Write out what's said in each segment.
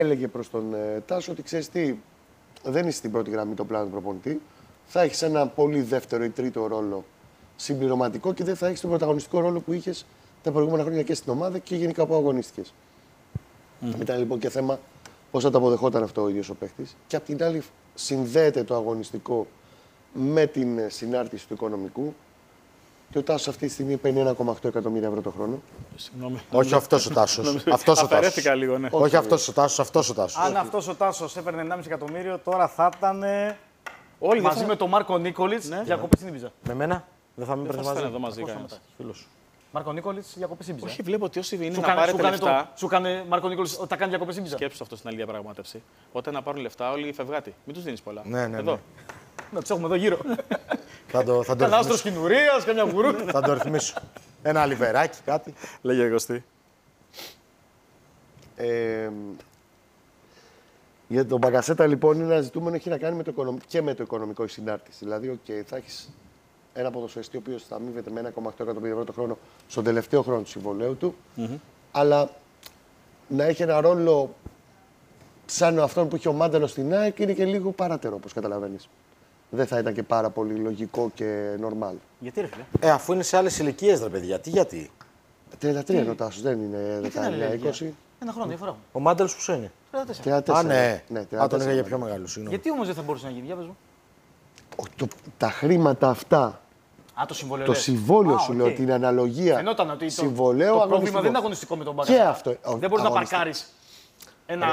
έλεγε προς τον Τάσο ότι ξέρεις τι, δεν είσαι στην πρώτη γραμμή το πλάνο του προπονητή. Θα έχεις ένα πολύ δεύτερο ή τρίτο ρόλο συμπληρωματικό και δεν θα έχεις τον πρωταγωνιστικό ρόλο που είχες τα προηγούμενα χρόνια και στην ομάδα και γενικά που αγωνίστηκες. Ήταν λοιπόν και θέμα πώς θα το αποδεχόταν αυτό ο ίδιος ο παίχτης. Και απ' την άλλη, συνδέεται το αγωνιστικό με την συνάρτηση του οικονομικού. Και ο Τάσος αυτή τη στιγμή παίρνει 1,8 εκατομμύρια ευρώ το χρόνο. Συγγνώμη. Όχι αυτός ο Τάσος. Αφαιρέθηκα λίγο, ναι. Όχι αυτός ο Τάσος, αυτός ο Τάσος. Αν αυτός ο Τάσος έπαιρνε 1,5 εκατομμύριο, τώρα θα ήταν Όλοι μαζί με τον Μάρκο Νίκολιτς διακοπές στην Ήμπιζα. Με μένα δεν θα με δεν παίρνει θα μαζί. εδώ μαζί κανένας. Φίλος. Μάρκο Νίκολιτς διακοπές στην Ήμπιζα. Όχι, βλέπω ότι όσοι είναι να πάρετε λεφτά. Σου κάνει Μάρκο Νίκολιτς όταν κάνει διακοπές στην Ήμπιζα. Σκέψου αυτό στην άλλη διαπραγμάτευση. Όταν να πάρουν λεφτά, όλοι οι φευγάτοι. Μην του δίνει πολλά. Ναι. Εδώ. Να τους έχουμε εδώ γύρω. Θα το Κανένα άστρο κοινουρίας, καμιά γουρού. Θα το ρυθμίσω. Ένα αλιβεράκι, κάτι. Λέγε Κωστή. Για τον Μπαγκασέτα λοιπόν είναι ένα ζητούμενο έχει να κάνει με το οικονομικό η συνάρτηση. Δηλαδή, θα έχει ένα ποδοσφαιριστή ο οποίο θα αμείβεται με 1,8 εκατομμύρια ευρώ το χρόνο στον τελευταίο χρόνο του συμβολέου του, αλλά να έχει ένα ρόλο σαν αυτόν που είχε ο Μάνταλος στην ΑΕΚ είναι και λίγο παράτερο, όπως καταλαβαίνεις. Δεν θα ήταν και πάρα πολύ λογικό και νορμάλ. Γιατί ρε φίλε. Αφού είναι σε άλλες ηλικίες, ρε παιδιά, γιατί. 33 είναι ο Τάσος, δεν είναι 19-20. Ένα χρόνο διαφορά. Ο Μάνταλος πόσο είναι. 34. Α, ναι. Ναι, Α, τον είχα για πιο μεγάλο, συγγνώμη. Γιατί όμως δεν θα μπορούσε να γίνει, διάβαζω. Τα χρήματα αυτά. Α, το συμβόλαιο. Το συμβόλαιο σου λέω, την αναλογία. Φαινόταν ότι συμβολέου, το πρόβλημα δεν είναι αγωνιστικό με τον Και Μπαγκασέτα. αυτό. Δεν μπορεί να παρκάρεις ένα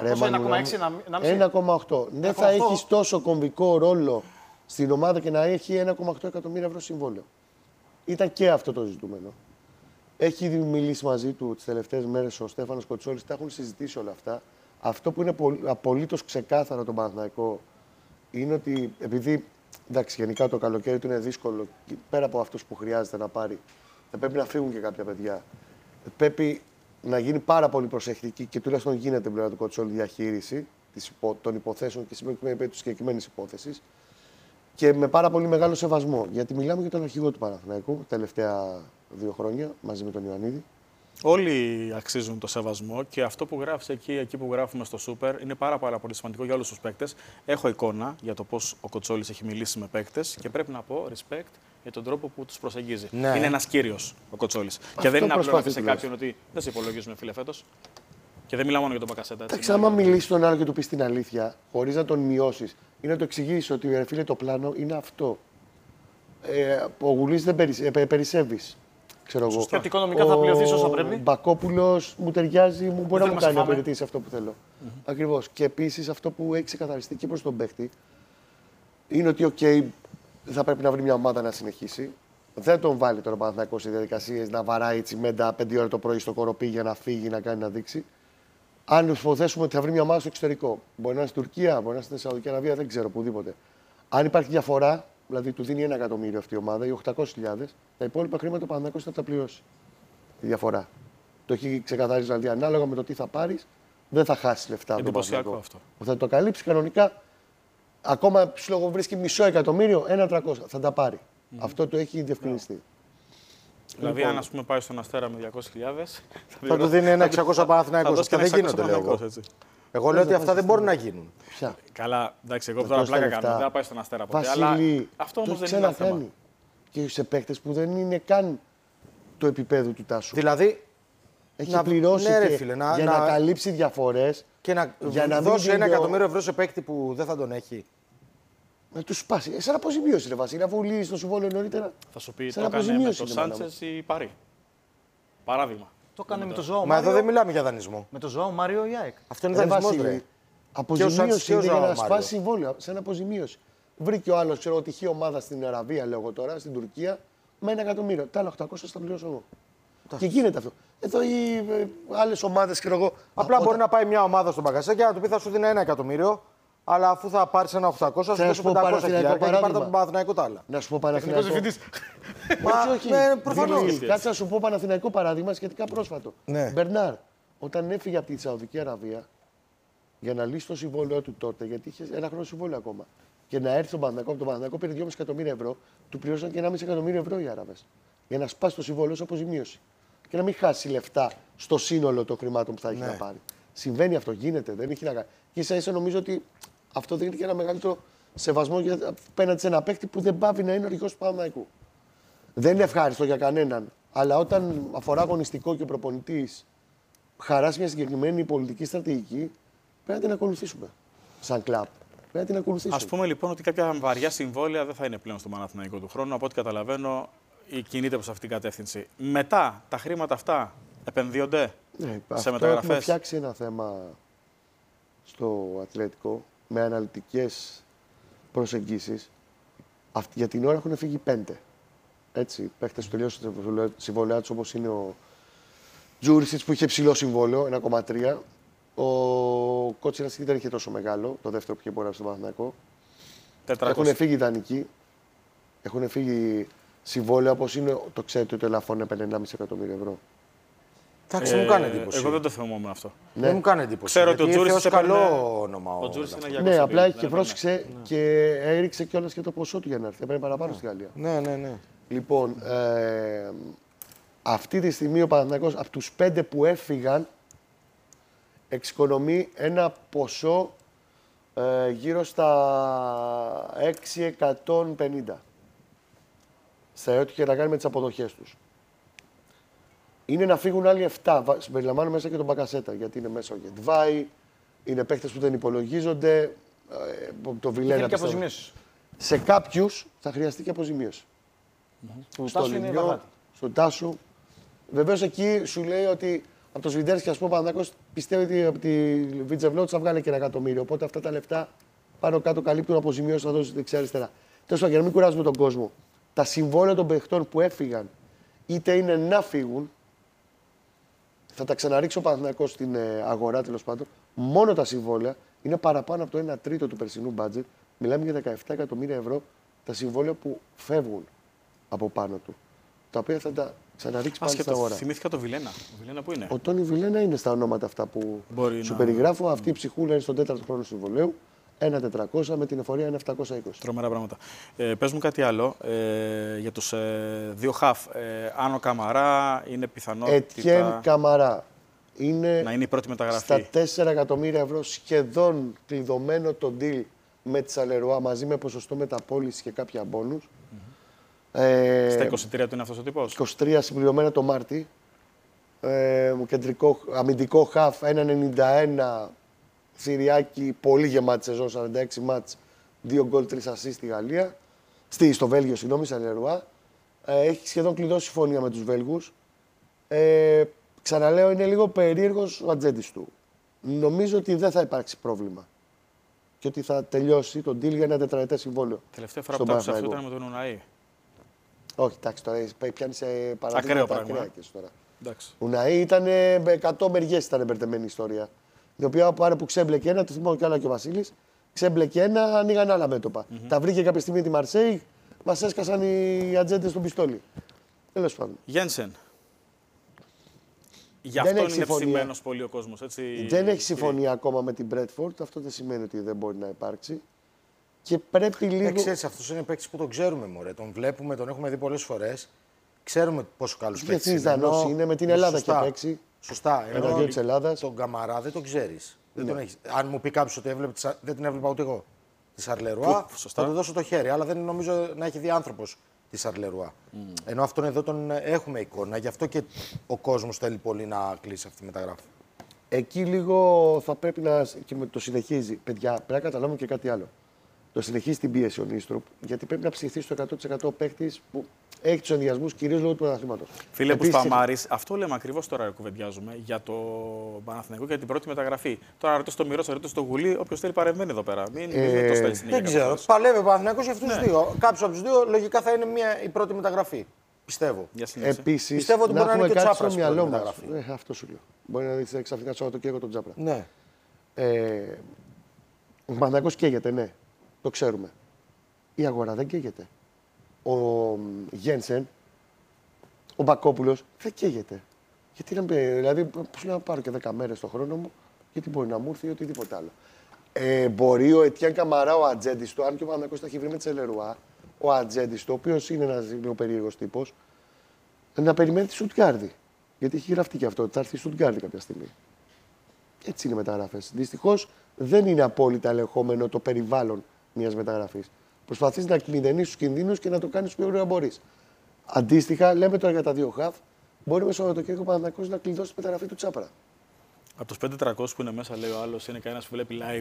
1,6, 1,8. Δεν θα έχει τόσο κομβικό ρόλο στην ομάδα και να έχει 1,8 εκατομμύρια ευρώ συμβόλαιο. Ήταν και αυτό το ζητούμενο. Έχει ήδη μιλήσει μαζί του τις τελευταίες μέρες ο Στέφανος Κοτσόλης, τα έχουν συζητήσει όλα αυτά. Αυτό που είναι απολύτως ξεκάθαρο τον Παναθηναϊκό είναι ότι επειδή εντάξει, γενικά το καλοκαίρι του είναι δύσκολο, πέρα από αυτούς που χρειάζεται να πάρει, θα πρέπει να φύγουν και κάποια παιδιά. Πρέπει να γίνει πάρα πολύ προσεκτική και τουλάχιστον γίνεται πλέον του Κοτσόλη διαχείριση των υποθέσεων και τη συγκεκριμένη υπόθεση. Και με πάρα πολύ μεγάλο σεβασμό. Γιατί μιλάμε για τον αρχηγό του Παναθηναϊκού τα τελευταία 2 χρόνια μαζί με τον Ιωαννίδη. Όλοι αξίζουν το σεβασμό και αυτό που γράφεις εκεί που γράφουμε στο Σούπερ είναι πάρα πολύ σημαντικό για όλους τους παίκτες. Έχω εικόνα για το πώς ο Κοτσόλης έχει μιλήσει με παίκτες και πρέπει να πω respect για τον τρόπο που τους προσεγγίζει. Ναι. Είναι ένας κύριος ο Κοτσόλης. Και δεν είναι απλό να πει σε κάποιον ότι δεν σε υπολογίζουμε φίλε φέτος. Και δεν μιλάω μόνο για τον Μπαγκασέτα. Εντάξει, άμα μιλήσει τον άλλο και του πει την αλήθεια, χωρίς να τον μειώσει ή να του εξηγήσει ότι φίλε το πλάνο είναι αυτό. Ο Γουλής δεν περισσεύει. Ξέρω εγώ. Και ότι οικονομικά θα πληρωθείς όσο πρέπει. Ο Μπακόπουλος μου ταιριάζει, μπορεί να μου κάνει απαιτήσει αυτό που θέλω. Ακριβώς. Και επίσης αυτό που έχει ξεκαθαριστεί και προς τον παίχτη είναι ότι θα πρέπει να βρει μια ομάδα να συνεχίσει. Δεν τον βάλει τώρα ο Παναθηναϊκός σε διαδικασίες να βαράει τσιμέντα 5 ώρα το πρωί στο Κοροπή για να φύγει, να κάνει να δείξει. Αν υποθέσουμε ότι θα βρει μια ομάδα στο εξωτερικό, μπορεί να είναι στην Τουρκία, μπορεί να είναι στην Σαουδική Αραβία, δεν ξέρω, οπουδήποτε. Αν υπάρχει διαφορά, δηλαδή του δίνει 1 εκατομμύριο αυτή η ομάδα ή 800.000, τα υπόλοιπα χρήματα ο Παναθηναϊκός θα τα πληρώσει. Τη διαφορά. Το έχει ξεκαθαρίσει, δηλαδή ανάλογα με το τι θα πάρει, δεν θα χάσει λεφτά. Εντυπωσιακό αυτό. Θα το καλύψει κανονικά. Ακόμα λόγω βρίσκει μισό εκατομμύριο, 1.300 θα τα πάρει. Αυτό το έχει διευκρινιστεί. Δηλαδή, αν ας πούμε πάει στον Αστέρα με 200.000, θα του δίνει 1.600 Παναθηναϊκός και δεν γίνονται, λέω. Εγώ λέω ότι αυτά δεν μπορούν να γίνουν. Ποια? Καλά, εντάξει, εγώ τώρα πλάκα κάνω. Δεν θα πάει στον Αστέρα ποτέ. Αλλά αυτό όμως δεν είναι ένα θέμα. Και σε παίκτες που δεν είναι καν το επίπεδο του Τάσου. Δηλαδή, έχει πληρώσει για να καλύψει διαφορές. Και να δώσει 1 εκατομμύριο ευρώ σε παίκτη που δεν θα τον έχει. Να του σπάσει. Σαν αποζημίωση, ρε Βασίλη, αφού λύσει το συμβόλαιο νωρίτερα. Θα σου πει το έκανε με το Σάντσες ή Παρί. Παράδειγμα. Το έκανε με το Ζωάο Μα εδώ δεν μιλάμε για δανεισμό. Με το Ζωάο Μάριο ή ΑΕΚ. Αυτό είναι δανεισμό, ρε. Αποζημίωση είναι για να σπάσει συμβόλαιο. Σαν αποζημίωση. Βρήκε ο άλλο, ξέρω, τυχή ομάδα στην Αραβία, λέω εγώ τώρα, στην Τουρκία, με 1 εκατομμύριο. Τα άλλα 800 θα πληρώσω εγώ. Και γίνεται αυτό. Εδώ οι άλλες ομάδες, ξέρω εγώ. Απλά μπορεί να πάει μια ομάδα στον Μπαγκασέ και να του πει θα σου δίνει 1 εκατομμύριο. Αλλά αφού θα πάρει ένα 800, θα σου δώσω 500 χιλιάδια και πάρει τον Παναθηναϊκό τα άλλα. Να σου πω Παναθηναϊκό. Όχι, προφανώς. Κάτσε να σου πω Παναθηναϊκό παράδειγμα σχετικά πρόσφατο. Μπερνάρ, όταν έφυγε από τη Σαουδική Αραβία για να λύσει το συμβόλαιο του τότε, γιατί είχε 1 χρόνο συμβόλαιο ακόμα, και να έρθει στον Παναθηναϊκό, από τον Παναθηναϊκό πήρε 2,5 εκατομμύρια ευρώ, του πληρώσαν και 1,5 εκατομμύριο ευρώ οι Άραβες. Για να σπάσει το συμβόλαιο ως αποζημίωση. Και να μην χάσει λεφτά στο σύνολο των χρημάτων που θα έχει να πάρει. Συμβαίνει αυτό, γίνεται, δεν έχει να κάνει. Και ίσα-ίσα νομίζω ότι αυτό δίνει και ένα μεγαλύτερο σεβασμό απέναντι σε ένα παίκτη που δεν πάβει να είναι ο ρηγός του Παναθηναϊκού. Δεν είναι ευχάριστο για κανέναν, αλλά όταν αφορά αγωνιστικό και ο προπονητής χαράσει μια συγκεκριμένη πολιτική στρατηγική, πρέπει να την ακολουθήσουμε. Σαν κλαμπ. Πρέπει να την ακολουθήσουμε. Ας πούμε λοιπόν ότι κάποια βαριά συμβόλαια δεν θα είναι πλέον στο Παναθηναϊκό του χρόνου. Από ό,τι καταλαβαίνω, κινείται προς αυτήν την κατεύθυνση. Μετά, τα χρήματα αυτά επενδύονται σε μεταγραφές. Έχουμε φτιάξει ένα θέμα στο Ατλέτικο με αναλυτικές προσεγγίσεις. Για την ώρα έχουν φύγει 5. Έτσι, παίχτες που τελειώσαν τη συμβόλαιά τους, όπως είναι ο Τζούρισιτς που είχε ψηλό συμβόλαιο, 1,3. Ο Κότσιρας δεν είχε τόσο μεγάλο, το δεύτερο που είχε υπογράψει στον Παναθηναϊκό. Έχουν φύγει δανεικοί. Έχουν φύγει συμβόλαια όπως είναι, το ξέρετε, το Ελαφών είναι 1,5 εκατομμύρια ευρώ. Εντάξει, μου κάνει εντύπωση. Εγώ δεν το θυμόμουν αυτό. Ναι. Δεν μου κάνει εντύπωση. Ξέρω ότι ο Τζούρις είναι καλό όνομα. Ο Τζούρις είναι για ναι, απλά έχει και πρόσεξε και έριξε κιόλας και το ποσό του για να έρθει. Έπαιρνε παραπάνω στη Γαλλία. Ναι. Λοιπόν, αυτή τη στιγμή ο Παναθηναϊκός από τους 5 που έφυγαν εξοικονομεί ένα ποσό γύρω στα 650. Σε ό,τι είχε να κάνει με τις αποδοχές τους. Είναι να φύγουν άλλοι 7. Συμπεριλαμβάνω μέσα και τον Μπακασέτα. Γιατί είναι μέσα ο Γετβάη, είναι παίκτες που δεν υπολογίζονται. Το Βιλένα. Και αποζημίωση. Σε κάποιους θα χρειαστεί και αποζημίωση. Στον Τάσο. Βεβαίως εκεί σου λέει ότι από το Σβιντέρσκι, ας πούμε, ο Παναθηναϊκός πιστεύει ότι από τη Βιτζεβλότ θα βγάλει και 1 εκατομμύριο. Οπότε αυτά τα λεφτά πάνω κάτω καλύπτουν αποζημίωση, θα δώσει δεξιά-αριστερά. Τέλος πάντων, για να μην κουράζουμε τον κόσμο, τα συμβόλαια των παιχτών που έφυγαν, είτε είναι να φύγουν, θα τα ξαναρίξει ο Παναθηναϊκός στην αγορά, τέλος πάντων. Μόνο τα συμβόλαια είναι παραπάνω από το 1 τρίτο του περσινού μπάτζετ. Μιλάμε για 17 εκατομμύρια ευρώ τα συμβόλαια που φεύγουν από πάνω του. Τα οποία θα τα ξαναρίξει πάλι στην αγορά. Θυμήθηκα το Βιλένα. Ο Βιλένα πού είναι? Ο Τόνι Βιλένα είναι στα ονόματα αυτά που σου περιγράφω. Αυτή η ψυχούλα είναι στον 4ο χρόνο συμβολέου. 1.400 με την εφορία 1.720. Τρομερά πράγματα. Πες μου κάτι άλλο για τους δύο χαφ. Άνω Καμαρά είναι πιθανότητα. Ετιέν Καμαρά είναι να είναι η πρώτη μεταγραφή. Στα 4 εκατομμύρια ευρώ σχεδόν κλειδωμένο το deal με τη Σαλερουά μαζί με ποσοστό μεταπώληση και κάποια μπόνους. Στα 23 του είναι αυτός ο τύπος. 23 συμπληρωμένα το Μάρτι. Κεντρικό αμυντικό χαφ 1.91. Συριάκη, πολύ γεμάτη σεζόν, 46 μάτς, 2 γκολ, 3 ασίστ στη Γαλλία. Στο Βέλγιο, συγγνώμη, Σαλερουά. Έχει σχεδόν κλειδώσει συμφωνία με τους Βέλγους. Ξαναλέω, είναι λίγο περίεργος ο ατζέντης του. Νομίζω ότι δεν θα υπάρξει πρόβλημα. Και ότι θα τελειώσει το deal για ένα τετραετές συμβόλαιο. Τελευταία φορά που το άκουσα αυτό ήταν με τον Ουναή. Όχι, εντάξει, τώρα πιάνει σε παραδείγματα ακραία τώρα. Ο Ουναή ήταν 100 μεριές, ήταν μπερδεμένη ιστορία. Η οποία άρα που ξέμπλεκε ένα, το θυμάμαι κι άλλο και ο Βασίλης, ξέμπλεκε ένα, ανοίγαν άλλα μέτωπα. Τα βρήκε κάποια στιγμή τη Μαρσέη, μας έσκασαν οι ατζέντες στον πιστόλι. Τέλος πάντων. Γένσεν. Γι' αυτό είναι ευθυμένος πολύ ο κόσμος. Δεν έχει συμφωνία ακόμα με την Μπρέτφορντ. Αυτό δεν σημαίνει ότι δεν μπορεί να υπάρξει. Και πρέπει λίγο. Ξέρεις, αυτός είναι παίκτης που τον ξέρουμε, μωρέ. Τον βλέπουμε, τον έχουμε δει πολλές φορές. Ξέρουμε πόσο καλός παίκτης είναι. Δανός είναι, με την Ελλάδα και παίξει. Σωστά. Ενώ της Ελλάδας. Τον Καμαρά δεν τον ξέρεις. Αν μου πει κάποιος ότι δεν την έβλεπα ούτε εγώ τη Σαρλερουά, θα του δώσω το χέρι. Αλλά δεν νομίζω να έχει δει άνθρωπος τη Σαρλερουά. Ενώ αυτόν εδώ τον έχουμε εικόνα. Γι' αυτό και ο κόσμος θέλει πολύ να κλείσει αυτή τη μεταγράφη. Εκεί λίγο θα πρέπει να. Και το συνεχίζει. Παιδιά, πρέπει να καταλάβουμε και κάτι άλλο. Το συνεχίζει την πίεση ο Νίστροπ, γιατί πρέπει να ψηθεί στο 100% παίκτης που έχει τους ενδιασμούς κυρίως λόγω του πρωταθλήματος. Φίλε Πουσπαμάρης, αυτό λέμε ακριβώς τώρα κουβεντιάζουμε για το Παναθηναϊκό και για την πρώτη μεταγραφή. Τώρα ρωτήσω το Μυρό, ρωτήσω το Γουλή, όποιος θέλει παρεμβαίνει εδώ πέρα. Μην το στέλνει συνέχεια. Δεν ξέρω. Παλεύει ο Παναθηναϊκός για αυτούς τους δύο. Κάποιος από τους δύο λογικά θα είναι η πρώτη μεταγραφή. Πιστεύω. Επίσης, πιστεύω ότι μπορεί να είναι και ο Τσάπρας στο μυαλό μας. Αυτό σου λέω. Μπορεί να δεις ξαφνικά Σαββατοκύριακο τον Τσάπρα. Ναι. Ο Παναθηναϊκός καίγεται, ναι. Το ξέρουμε. Η αγορά δεν καίγεται. Ο Γένσεν, ο Μπακόπουλος, δεν καίγεται. Γιατί δηλαδή, πώς να πάρω και 10 μέρες το χρόνο μου, γιατί μπορεί να μου έρθει ή οτιδήποτε άλλο. Μπορεί ο Ετιάν Καμαρά, ο ατζέντης του, αν και ο Παναθηναϊκός τα έχει βρει με τη Σαλερουά, ο ατζέντης του, ο οποίος είναι ένας λίγο περίεργος τύπος, να περιμένει τη Στουτγκάρδη. Γιατί έχει γραφτεί και αυτό, ότι θα έρθει η Στουτγκάρδη κάποια στιγμή. Έτσι είναι οι μεταγραφές. Δυστυχώς δεν είναι απόλυτα ελεγχόμενο το περιβάλλον μιας μεταγραφής. Προσπαθείς να μηδενίσεις τους κινδύνους και να το κάνεις πιο γρήγορα μπορείς. Αντίστοιχα, λέμε τώρα για τα δύο χαφ, μπορεί με Σαββατοκύριακο Παναθηναϊκός να κλειδώσει τη μεταγραφή του Τσάπρα. Από τους 5.300 που είναι μέσα, λέει ο άλλος, είναι κανένας που βλέπει live.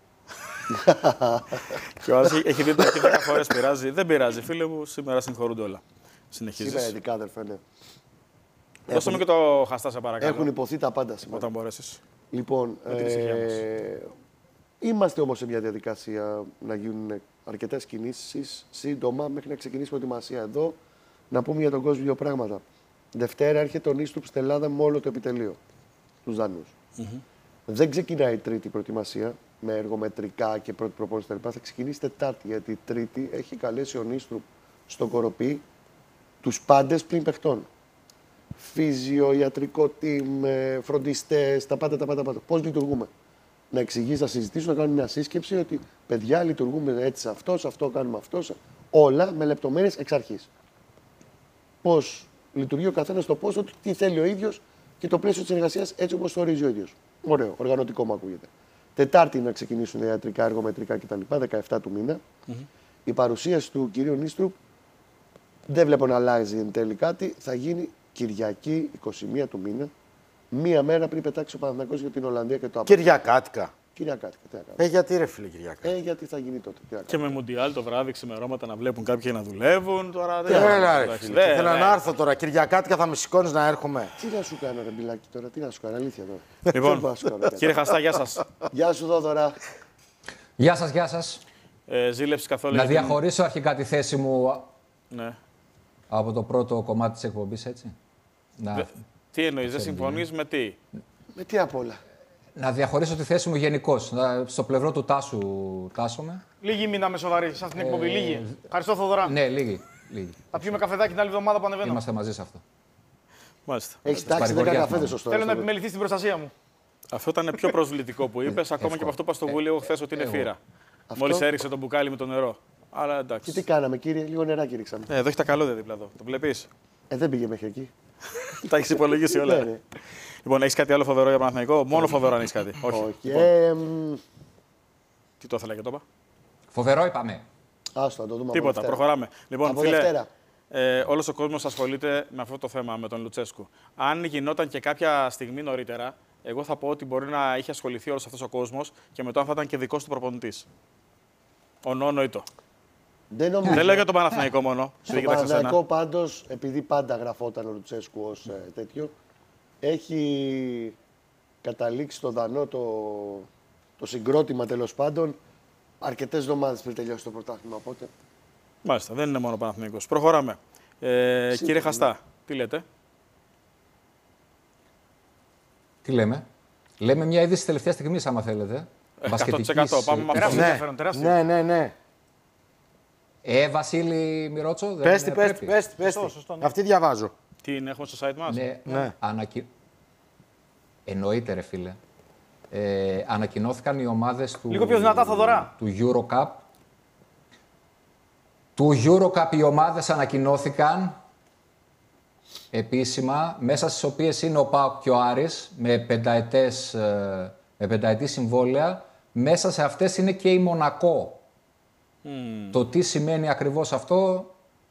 Και ο άλλος έχει δει το 10 φορές, πειράζει. Δεν πειράζει, φίλε μου, σήμερα συγχωρούνται όλα. Συνεχίζεις. Σήμερα ειδικά, αδερφέ, ναι. Δώστε μου και το χαστά, σε παρακαλώ. Έχουν υποθεί τα πάντα σήμερα. Όταν μπορέσεις. Λοιπόν, την ησυχία μας. είμαστε όμως σε μια διαδικασία να γίνουν αρκετές κινήσεις σύντομα μέχρι να ξεκινήσει η προετοιμασία εδώ. Να πούμε για τον κόσμο δύο πράγματα. Δευτέρα έρχεται ο Νίστρουπ στην Ελλάδα με όλο το επιτελείο, τους Δανείους. Δεν ξεκινάει η Τρίτη προετοιμασία με εργομετρικά και πρώτη προπόνηση κτλ. Θα ξεκινήσει Τετάρτη, γιατί η Τρίτη έχει καλέσει ο Νίστρουπ στον Κοροπή τους πάντες πλην παιχτών. Φύζιο, ιατρικό team, φροντιστές, τα πάντα. Πώς λειτουργούμε. Να εξηγήσει, να συζητήσουμε, να κάνουμε μια σύσκεψη ότι παιδιά λειτουργούμε έτσι αυτό κάνουμε αυτό. Όλα με λεπτομέρειες εξ αρχής. Πώς λειτουργεί ο καθένας στο πόσο, τι θέλει ο ίδιος και το πλαίσιο της εργασίας έτσι όπως το ορίζει ο ίδιος. Ωραίο, οργανωτικό μου ακούγεται. Τετάρτη να ξεκινήσουν ιατρικά, εργομετρικά κτλ. 17 του μήνα. Η παρουσίαση του κυρίου Νίστρουπ δεν βλέπω να αλλάζει εν τέλει κάτι. Θα γίνει Κυριακή 21 του μήνα. Μία μέρα πριν πετάξει ο Παναθηναϊκός για την Ολλανδία και το Απόλλωνα. Κυριακάτικα. Κυριακάτικα. Τι να κάνουμε. Γιατί ρε φίλε Κυριακάτικα. Γιατί θα γίνει τότε. Τι να Και κάνουμε. με Μουντιάλ το βράδυ ξημερώματα να βλέπουν κάποιοι να δουλεύουν. Τώρα δεν Έλα ρε εντάξει, φίλε. Θέλω να έρθω τώρα. Κυριακάτικα θα με σηκώνεις να έρχομαι. Τι να σου κάνω, ρε Μπιλάκη τώρα, τι να σου κάνω, αλήθεια τώρα. Λοιπόν, Τι μπορώ να σου κάνω, κάτι. κύριε Χαστά, γεια σας. Γεια σου, Δόδωρα. Γεια σας, γεια σας. Ζήλεψη καθόλου. Να για την- διαχωρίσω αρχικά τη θέση μου Ναι. από το πρώτο κομμάτι της εκπομπής, έτσι. Τι εννοείς, δεν συμφωνείς με τι. Με τι απ' όλα. Να διαχωρίσω τη θέση μου γενικώς. Στο πλευρό του Τάσου τάσσομαι. Λίγοι μείναμε σοβαροί σε αυτήν την εκπομπή. Λίγοι. Ευχαριστώ, Θοδωρά. Ναι, λίγοι. Θα πιούμε καφεδάκι την άλλη εβδομάδα που ανεβαίνω. Είμαστε μαζί σε αυτό. Μάλιστα. Έχει τάξει 10 παρηγοριά καφέδες μου. ω Θέλω να τώρα. επιμεληθεί στην προστασία μου. Αυτό ήταν πιο προσβλητικό που είπες, ακόμα και από αυτό που είπα στο Βούλιο χθες ότι είναι φύρα. Μόλις έριξε το μπουκάλι με το νερό. Αλλά Και εντάξει. τι κάναμε, κύριε, λίγο νεράκι ρίξαμε. Εδώ έχει τα καλώδια δίπλα εδώ. Το βλέπεις. Δεν πήγε μέχρι εκεί. Τα έχεις υπολογίσει όλα. Ναι, ναι. Λοιπόν, έχεις κάτι άλλο φοβερό για Παναθηναϊκό. Μόνο φοβερό αν έχεις κάτι. Όχι. Όχι. Λοιπόν, τι το ήθελα και το είπα. Φοβερό είπαμε. Άστο, να το δούμε από Τίποτα, Δευτέρα. προχωράμε. Λοιπόν, Από φίλε, Δευτέρα. όλος ο κόσμος ασχολείται με αυτό το θέμα, με τον Λουτσέσκου. Αν γινόταν και κάποια στιγμή νωρίτερα, εγώ θα πω ότι μπορεί να είχε ασχοληθεί όλος αυτός ο κόσμος και μετά θα ήταν και δικός του προπονητής. Ο Νόνο ή το. Δεν νομίζω. Δεν λέω για τον Παναθηναϊκό μόνο. Σου Στο δίκαιτα σε σένα. Παναθηναϊκό πάντως, επειδή πάντα γραφόταν ο Λουτσέσκου ως τέτοιο, έχει καταλήξει στο Δανό το συγκρότημα τέλος πάντων αρκετές εβδομάδες πριν τελειώσει το πρωτάθλημα. Οπότε Μάλιστα, δεν είναι μόνο ο Παναθηναϊκός. Προχωράμε. Κύριε Χαστά, τι λέτε. Τι λέμε. Λέμε μια είδηση τελευταία στιγμή, άμα θέλετε. 100%. Πάμε με αυτό. Τεράστιο ενδιαφέρον, τεράστιο. Ναι. Βασίλη Μιρότσο, δεν Πες πρέπει. τη. Σωστό, ναι. Αυτή διαβάζω. Τι είναι, έχουμε στο site μας. Ναι. Εννοείται, ρε φίλε. Ανακοινώθηκαν οι ομάδες του, Λίγο πιο δυνατά, Θοδωρά. του EuroCup. Του EuroCup οι ομάδες ανακοινώθηκαν επίσημα, μέσα στις οποίες είναι ο ΠΑΟΚ και ο Άρης, με πενταετή συμβόλαια. Μέσα σε αυτές είναι και η Μονακό. Το τι σημαίνει ακριβώς αυτό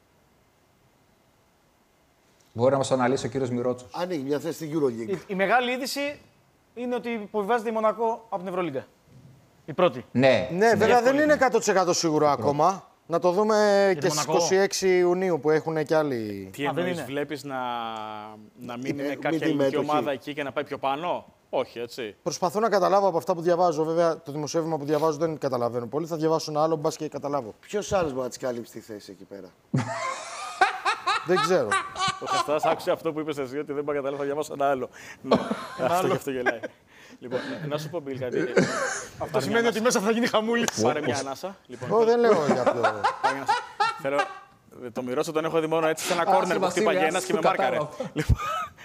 μπορεί να μας το αναλύσει ο κύριος Μιρότσος. ανοίγει μια θέση στην EuroLeague. Η μεγάλη είδηση είναι ότι υποβιβάζεται η Μονακό από την Ευρωλίγκα. Η πρώτη. Ναι, Ναι, βέβαια δεν είναι 100% σίγουρο ακόμα. Να το δούμε τη και στις Μονακό. 26 Ιουνίου που έχουν και άλλοι. Τι δεν εννοείς, είναι. βλέπεις να μην είναι μη κάποια τη ελληνική μέτοχη. ομάδα εκεί και να πάει πιο πάνω. Όχι, έτσι. Προσπαθώ να καταλάβω από αυτά που διαβάζω. Βέβαια, το δημοσίευμα που διαβάζω δεν καταλαβαίνω πολύ. Θα διαβάσω ένα άλλο, μπας και καταλάβω. Ποιος άλλος μπορεί να της καλύψει τη θέση εκεί πέρα. Δεν ξέρω. Ο Χαστάς άκουσε αυτό που είπες εσύ, ότι δεν μπορώ να καταλάβω, θα διαβάσω ένα άλλο. Ναι, αυτό γι' αυτό γελάει. Λοιπόν, να σου πω, Μπιλ, κάτι. Αυτό σημαίνει ότι μέσα θα γίνει χαμούλη. Πάρε μια ανάσα. Λοιπόν, Εγώ δεν λέω για ποιο. πάρε μια ανάσα. Θέλω. Το Μιρότσο τον έχω δει μόνο έτσι σε ένα κόρνερ που Βασίλη, χτύπαγε άσε ένας και το με μάρκαρε. κατάλαβα. Λοιπόν,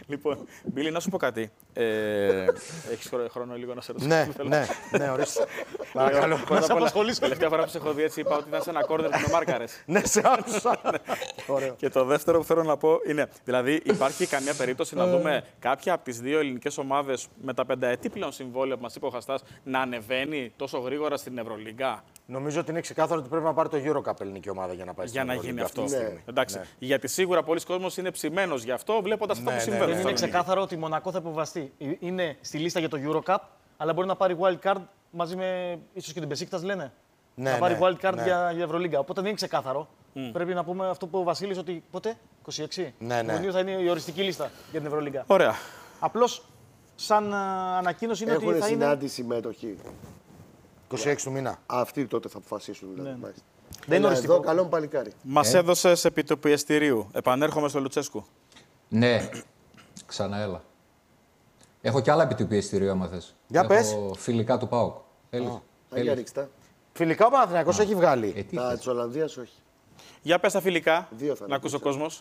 Λοιπόν, Μπίλη, να σου πω κάτι. Έχεις χρόνο λίγο να σε ρωτήσω? Ναι, ορίστε. Παρακαλώ, να σε απασχολήσω. Τελευταία φορά που σε έχω δει έτσι, είπα ότι ήταν σε ένα κόρνερ που με μάρκαρες. Ναι, σε άκουσα. Και το δεύτερο που θέλω να πω είναι, δηλαδή υπάρχει καμία περίπτωση να δούμε κάποια από τις δύο ελληνικές ομάδες με τα πενταετή πλέον συμβόλαια που μας είπε ο Χαστάς να ανεβαίνει τόσο γρήγορα στην Ευρωλίγκα? Νομίζω ότι είναι ξεκάθαρο ότι πρέπει να πάρει το EuroCup ελληνική ομάδα για να πάει στην Για να γίνει αυτό. Ναι. Εντάξει. Γιατί σίγουρα πολλοί κόσμος είναι ψημένος γι' αυτό, βλέποντας αυτά που συμβαίνουν. Δεν είναι ξεκάθαρο ότι η Μονακό θα υποβαστεί. Είναι στη λίστα για το EuroCup, αλλά μπορεί να πάρει wild card μαζί με ίσως και την Μπεσίκτας, λένε. Ναι, να πάρει wild card ναι. για Ευρωλίγκα. Οπότε δεν είναι ξεκάθαρο. Πρέπει να πούμε αυτό που ο Βασίλης, ότι πότε, 26 Ναι. Ιουνίου θα είναι η οριστική λίστα για την Ευρωλίγκα. Ωραία. Απλώς, σαν ανακοίνωση είναι ότι Έχουν θα είναι. συνάντηση μέτοχοι. 26 του μήνα. Αυτοί τότε θα αποφασίσουν. Δηλαδή, Ναι. μάλιστα. Δεν είναι Έλα, οριστικό. εδώ, καλό μου παλικάρι. Μας έδωσες επί του πιεστηρίου. Επανέρχομαι στο Λουτσέσκου. Ναι, ξανά έλα. Έχω κι άλλα επί του πιεστηρίου, άμα θες. Για Έχω πες. φιλικά του ΠΑΟΚ. Για ρίξτε. Φιλικά ο Παναθηναϊκός έχει βγάλει. Τι Τα θες. της Ολλανδίας όχι. Για πες τα φιλικά, Δύο θα να ακούσει ο κόσμος.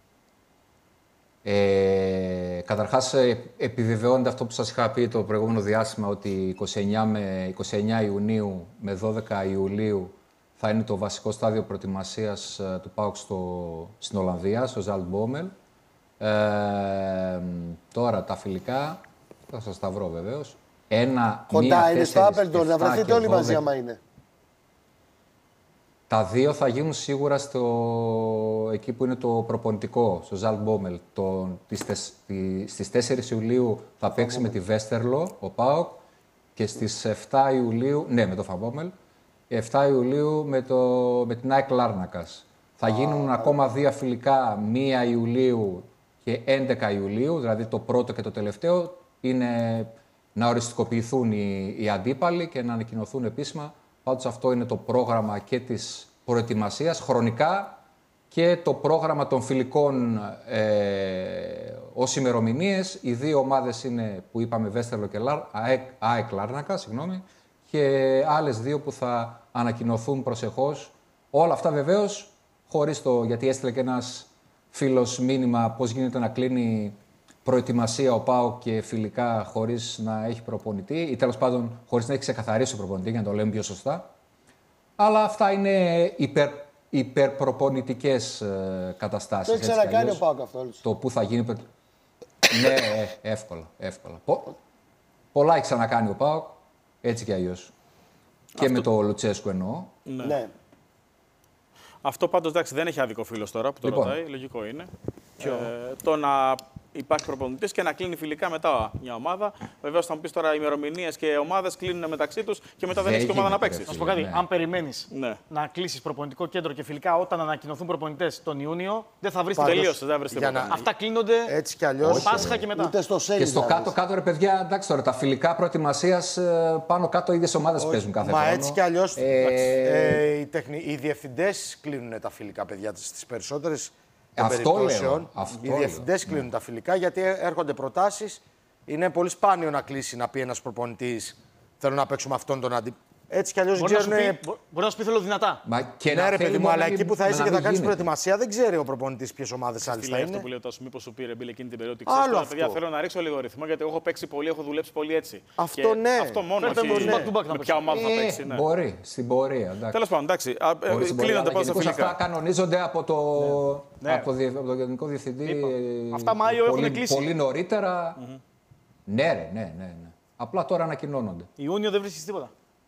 Καταρχάς, επιβεβαιώνεται αυτό που σας είχα πει το προηγούμενο διάστημα, ότι 29 Ιουνίου με 12 Ιουλίου θα είναι το βασικό στάδιο προετοιμασίας του ΠΑΟΚ στην Ολλανδία, στο Ζαλτμπόμελ. Τώρα τα φιλικά, θα σας τα βρω βεβαίως. Κοντά είναι στο Άπελτον, να βρεθείτε όλοι μαζί άμα είναι. Τα δύο θα γίνουν σίγουρα εκεί που είναι το προπονητικό, στο Ζαλτμπόμελ. Στις 4 Ιουλίου θα παίξει με τη Βέστερλο, ο ΠΑΟΚ, και στις 7 Ιουλίου, ναι, με το Φαμπόμελ, 7 Ιουλίου με την ΑΕΚ Λάρνακας. Θα γίνουν ακόμα δύο φιλικά, 1 Ιουλίου και 11 Ιουλίου, δηλαδή το πρώτο και το τελευταίο, είναι να οριστικοποιηθούν οι αντίπαλοι και να ανακοινωθούν επίσημα. Πάντως αυτό είναι το πρόγραμμα και της προετοιμασίας χρονικά και το πρόγραμμα των φιλικών ως ημερομηνίες. Οι δύο ομάδες είναι που είπαμε Βέστερλο και ΑΕΚ Λάρνακα, και άλλες δύο που θα ανακοινωθούν προσεχώς. Όλα αυτά βεβαίως χωρίς γιατί έστειλε και ένας φίλος μήνυμα πώς γίνεται να κλείνει προετοιμασία ο ΠΑΟΚ και φιλικά χωρίς να έχει προπονητή ή τέλος πάντων χωρίς να έχει ξεκαθαρίσει το προπονητή, για να το λέμε πιο σωστά. Αλλά αυτά είναι υπερπροπονητικές καταστάσεις. Το έχει ξανακάνει ο ΠΑΟΚ αυτό. Το που θα γίνει. Ναι, εύκολα. Πολλά έχει ξανακάνει ο ΠΑΟΚ, έτσι κι αλλιώς. Και με το Λουτσέσκου εννοώ. Ναι. Αυτό πάντως εντάξει, δεν έχει άδικο φίλος τώρα που το ρωτάει, λογικό είναι. Το να υπάρχει προπονητής και να κλείνει φιλικά μετά μια ομάδα. Βεβαίως θα μου πεις τώρα ημερομηνίες και ομάδες κλείνουν μεταξύ τους και μετά δεν έχει και ομάδα να παίξει. Να σου πω κάτι, αν περιμένεις Ναι. να κλείσεις προπονητικό κέντρο και φιλικά όταν ανακοινωθούν προπονητές τον Ιούνιο, δεν θα βρεις Πάντως, τίποτα. Τελείωσε, δεν βρεις τίποτα. Αυτά κλείνονται Έτσι κι αλλιώς. Πάσχα και μετά. Ούτε στο σέλι. Και στο κάτω-κάτω, ρε παιδιά, εντάξει τώρα, τα φιλικά προετοιμασίας πάνω κάτω οι ίδιες ομάδες παίζουν κάθε Μα χρόνο. έτσι κι αλλιώς οι διευθυντές κλείνουν τα φιλικά, παιδιά, στις περισσότερες των Αυτό περιπτώσεων. λέω, αυτό Οι διευθυντές κλείνουν τα φιλικά γιατί έρχονται προτάσεις. Είναι πολύ σπάνιο να κλείσει, να πει ένας προπονητής θέλω να παίξω με αυτόν τον αντί. Έτσι κι αλλιώς Μπορεί να ξέρουν. σου πει θέλω δυνατά. Μα και Ναι, να ρε παιδί θέλει μου, αλλά να εκεί μην- που θα είσαι να και θα μην κάνεις γίνεται. προετοιμασία, δεν ξέρει ο προπονητής ποιες ομάδες άλλες Τι θα λέει αυτό είναι. που λέει ο Τάσος, μήπως σου πήρε Μπίλε εκείνη την περίοδο. Άλλο Ξέρεις τώρα, αυτό. παιδιά, θέλω να ρίξω λίγο ρυθμό γιατί εγώ έχω παίξει πολύ, έχω δουλέψει πολύ έτσι. Αυτό Και ναι. Αυτό μόνο. Φέρτε όχι τον back to back να με παίξει. ποια ομάδα θα παίξει. Ναι. Μπορεί, στην πορεία. εντάξει. Τέλος πάντων, εντάξει. Μπορεί στην πορεία, Κλείνονται αλλά πάντα στα γενικώς αυτά φιλικά. κανονίζονται από το Ναι. Γενικό Διευθυντή. Είπα. Αυτά Μάιο έχουν κλείσει. Πολύ νωρίτερα. Ναι. Απλά τώρα ανακοινώνονται. Ιούνιο δεν βρίσκεις τίποτα.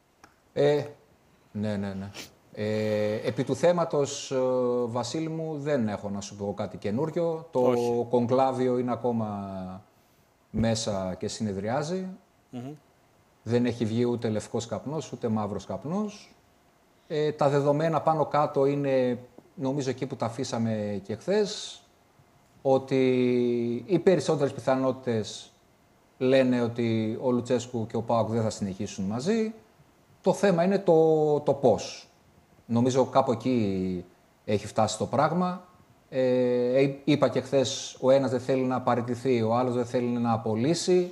Ναι. Επί του θέματος, Βασίλη μου, δεν έχω να σου πω κάτι καινούριο. Το κονκλάβιο είναι ακόμα μέσα και συνεδριάζει. Δεν έχει βγει ούτε λευκός καπνός, ούτε μαύρος καπνός. Τα δεδομένα πάνω κάτω είναι, νομίζω, εκεί που τα αφήσαμε και χθες, ότι οι περισσότερες πιθανότητες λένε ότι ο Λουτσέσκου και ο ΠΑΟΚ δεν θα συνεχίσουν μαζί. Το θέμα είναι το πώς. Νομίζω κάπου εκεί έχει φτάσει το πράγμα. Είπα και χθες, ο ένας δεν θέλει να παραιτηθεί, ο άλλος δεν θέλει να απολύσει.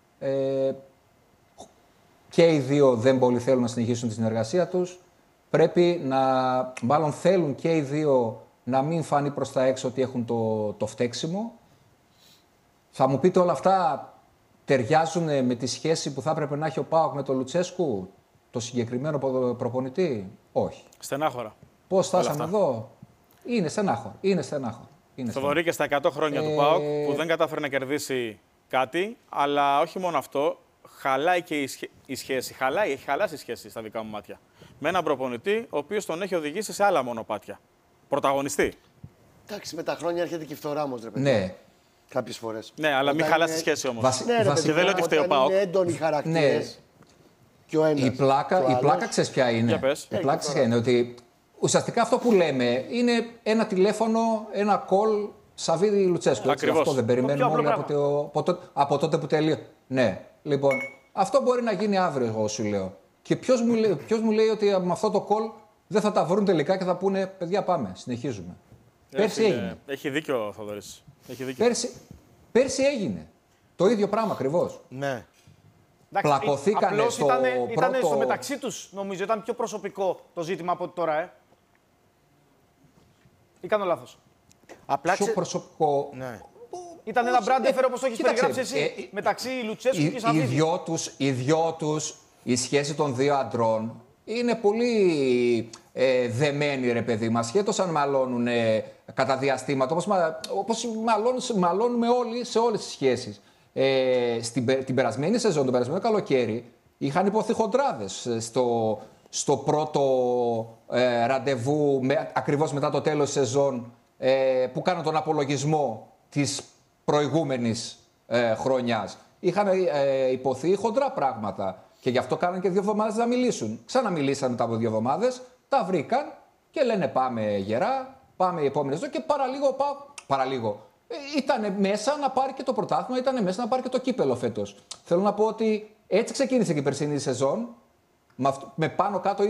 Και οι δύο δεν πολύ θέλουν να συνεχίσουν τη συνεργασία τους. Πρέπει μάλλον θέλουν και οι δύο να μην φανεί προς τα έξω ότι έχουν το φταίξιμο. Θα μου πείτε όλα αυτά ταιριάζουν με τη σχέση που θα έπρεπε να έχει ο ΠΑΟΚ με τον Λουτσέσκου, το συγκεκριμένο προπονητή? Όχι. Στενάχωρα. Πώς φτάσαμε εδώ? Είναι στενάχωρο. Είναι στενάχωρο. Θοδωρή, και στα 100 χρόνια του ΠΑΟΚ που δεν κατάφερε να κερδίσει κάτι, αλλά όχι μόνο αυτό, χαλάει και η σχέση. Έχει χαλάσει η σχέση στα δικά μου μάτια. Με έναν προπονητή, ο οποίος τον έχει οδηγήσει σε άλλα μονοπάτια. Πρωταγωνιστή. Εντάξει, με τα χρόνια έρχεται και η φθορά όμως, ρε παιδί. Ναι. Κάποιες φορές. Ναι, αλλά μην χαλάσει τη σχέση όμως. Ναι, ρε παιδί, και δεν λέω ότι φταίει ο ΠΑΟΚ. Είναι έντονοι χαρακτήρες. Ναι. Και ο ένας. Η πλάκα ξέρεις ποια είναι? Για πες. Η πλάκα ξέρεις ποια είναι? Ότι ουσιαστικά αυτό που λέμε είναι ένα τηλέφωνο, ένα call Σαββίδη Λουτσέσκου. Αυτό δεν περιμένουμε όλοι από τότε που τελείωσε. Ναι, λοιπόν, αυτό μπορεί να γίνει αύριο, εγώ σου λέω. Και ποιος μου λέει ότι με αυτό το call δεν θα τα βρουν τελικά και θα πούνε παιδιά, πάμε, συνεχίζουμε. Πέρσι έγινε. Έχει δίκιο ο Θοδωρής. Πέρσι έγινε. Το ίδιο πράγμα ακριβώς. Ναι. Πλακωθήκανε στο Ήταν πρώτο... στο μεταξύ τους, νομίζω. Ήταν πιο προσωπικό το ζήτημα από ότι τώρα, Ή κάνω λάθος? Απλά Πιο προσωπικό... Ναι. Ήταν ένα brand όπως το έχεις περιγράψει εσύ, μεταξύ Λουτσέσκου και Σαββίδη. Οι δυο τους, η σχέση των δύο αντρών είναι πολύ δεμένοι, ρε παιδί μας, σχέτως αν μαλώνουν κατά διαστήματα, όπως μαλώνουμε όλοι σε όλες τις σχέσεις. Την περασμένη σεζόν, τον περασμένο καλοκαίρι, είχαν υποθεί χοντράδες στο πρώτο ραντεβού, ακριβώς μετά το τέλος της σεζόν, που κάνουν τον απολογισμό της προηγούμενης χρονιάς. Είχαν υποθεί χοντρά πράγματα και γι' αυτό κάναν και 2 εβδομάδες να μιλήσουν. Ξαναμιλήσαν μετά από 2 εβδομάδες, τα βρήκαν και λένε πάμε γερά, πάμε οι επόμενες και παραλίγο. Ήταν μέσα να πάρει και το πρωτάθλημα, ήταν μέσα να πάρει και το κύπελο φέτος. Θέλω να πω ότι έτσι ξεκίνησε και η περσινή σεζόν, με πάνω κάτω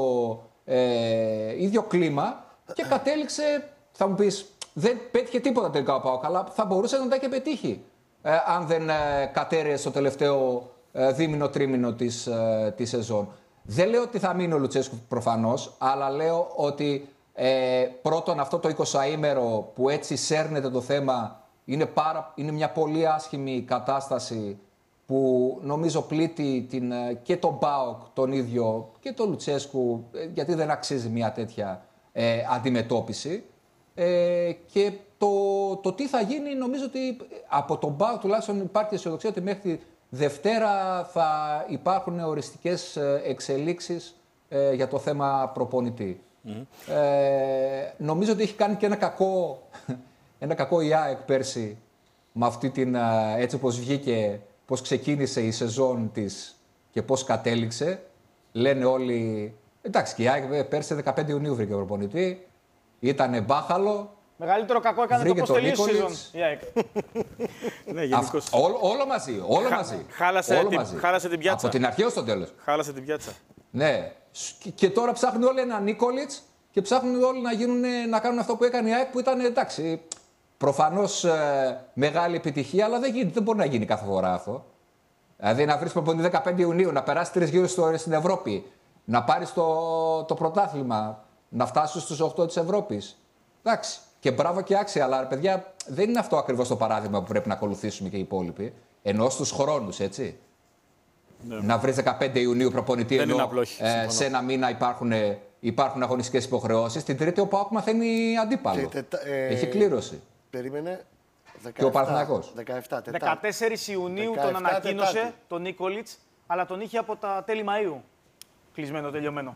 ίδιο κλίμα και κατέληξε, θα μου πεις, δεν πέτυχε τίποτα τελικά ο ΠΑΟΚ, αλλά θα μπορούσε να τα και πετύχει αν δεν κατέρεε στο τελευταίο δίμηνο-τρίμηνο της σεζόν. Δεν λέω ότι θα μείνει ο Λουτσέσκου προφανώς, αλλά λέω ότι πρώτον αυτό το 20ήμερο που έτσι σέρνεται το θέμα είναι μια πολύ άσχημη κατάσταση που νομίζω πλήττει και τον ΠΑΟΚ τον ίδιο και τον Λουτσέσκου, γιατί δεν αξίζει μια τέτοια αντιμετώπιση. Και το τι θα γίνει, νομίζω ότι από τον ΠΑΟΚ τουλάχιστον υπάρχει αισιοδοξία ότι μέχρι τη Δευτέρα θα υπάρχουν οριστικές εξελίξεις για το θέμα προπονητή. Νομίζω ότι έχει κάνει και ένα κακό η ΑΕΚ πέρσι με αυτή την, έτσι όπως βγήκε, πώς ξεκίνησε η σεζόν της και πώς κατέληξε. Λένε όλοι, εντάξει, και η ΑΕΚ πέρσι 15 Ιουνίου βρήκε προπονητή, ήτανε μπάχαλο. Μεγαλύτερο κακό έκανε το πώς τελείωσε η σεζόν η ΑΕΚ. Ναι, γενικώς. Όλο μαζί. Χάλασε την πιάτσα. Από την αρχή ως το τέλος. Χάλασε την πιάτσα. Ναι. Και τώρα ψάχνουν όλοι ένα Νίκολιτς και ψάχνουν όλοι να κάνουν αυτό που έκανε η ΑΕΚ, που ήταν, εντάξει, προφανώς μεγάλη επιτυχία, αλλά δεν μπορεί να γίνει κάθε φορά αυτό. Δηλαδή να βρεις προπονητή 15 Ιουνίου, να περάσει 3 γύρους στην Ευρώπη, να πάρεις το πρωτάθλημα, να φτάσεις στους 8 της Ευρώπης. Εντάξει. Και μπράβο και άξια, αλλά παιδιά, δεν είναι αυτό ακριβώς το παράδειγμα που πρέπει να ακολουθήσουμε και οι υπόλοιποι. Ενώ στους χρόνους, έτσι. Ναι. Να βρεις 15 Ιουνίου προπονητή, ενώ σε ένα μήνα υπάρχουν αγωνιστικές υποχρεώσεις. Την Τρίτη ο ΠΑΟΚ μαθαίνει αντίπαλο. Έχει κλήρωση. Περίμενε. 17, και ο Παναθηναϊκός. 14 Ιουνίου τον ανακοίνωσε τον Νίκολιτς, αλλά τον είχε από τα τέλη Μαΐου. Κλεισμένο, τελειωμένο.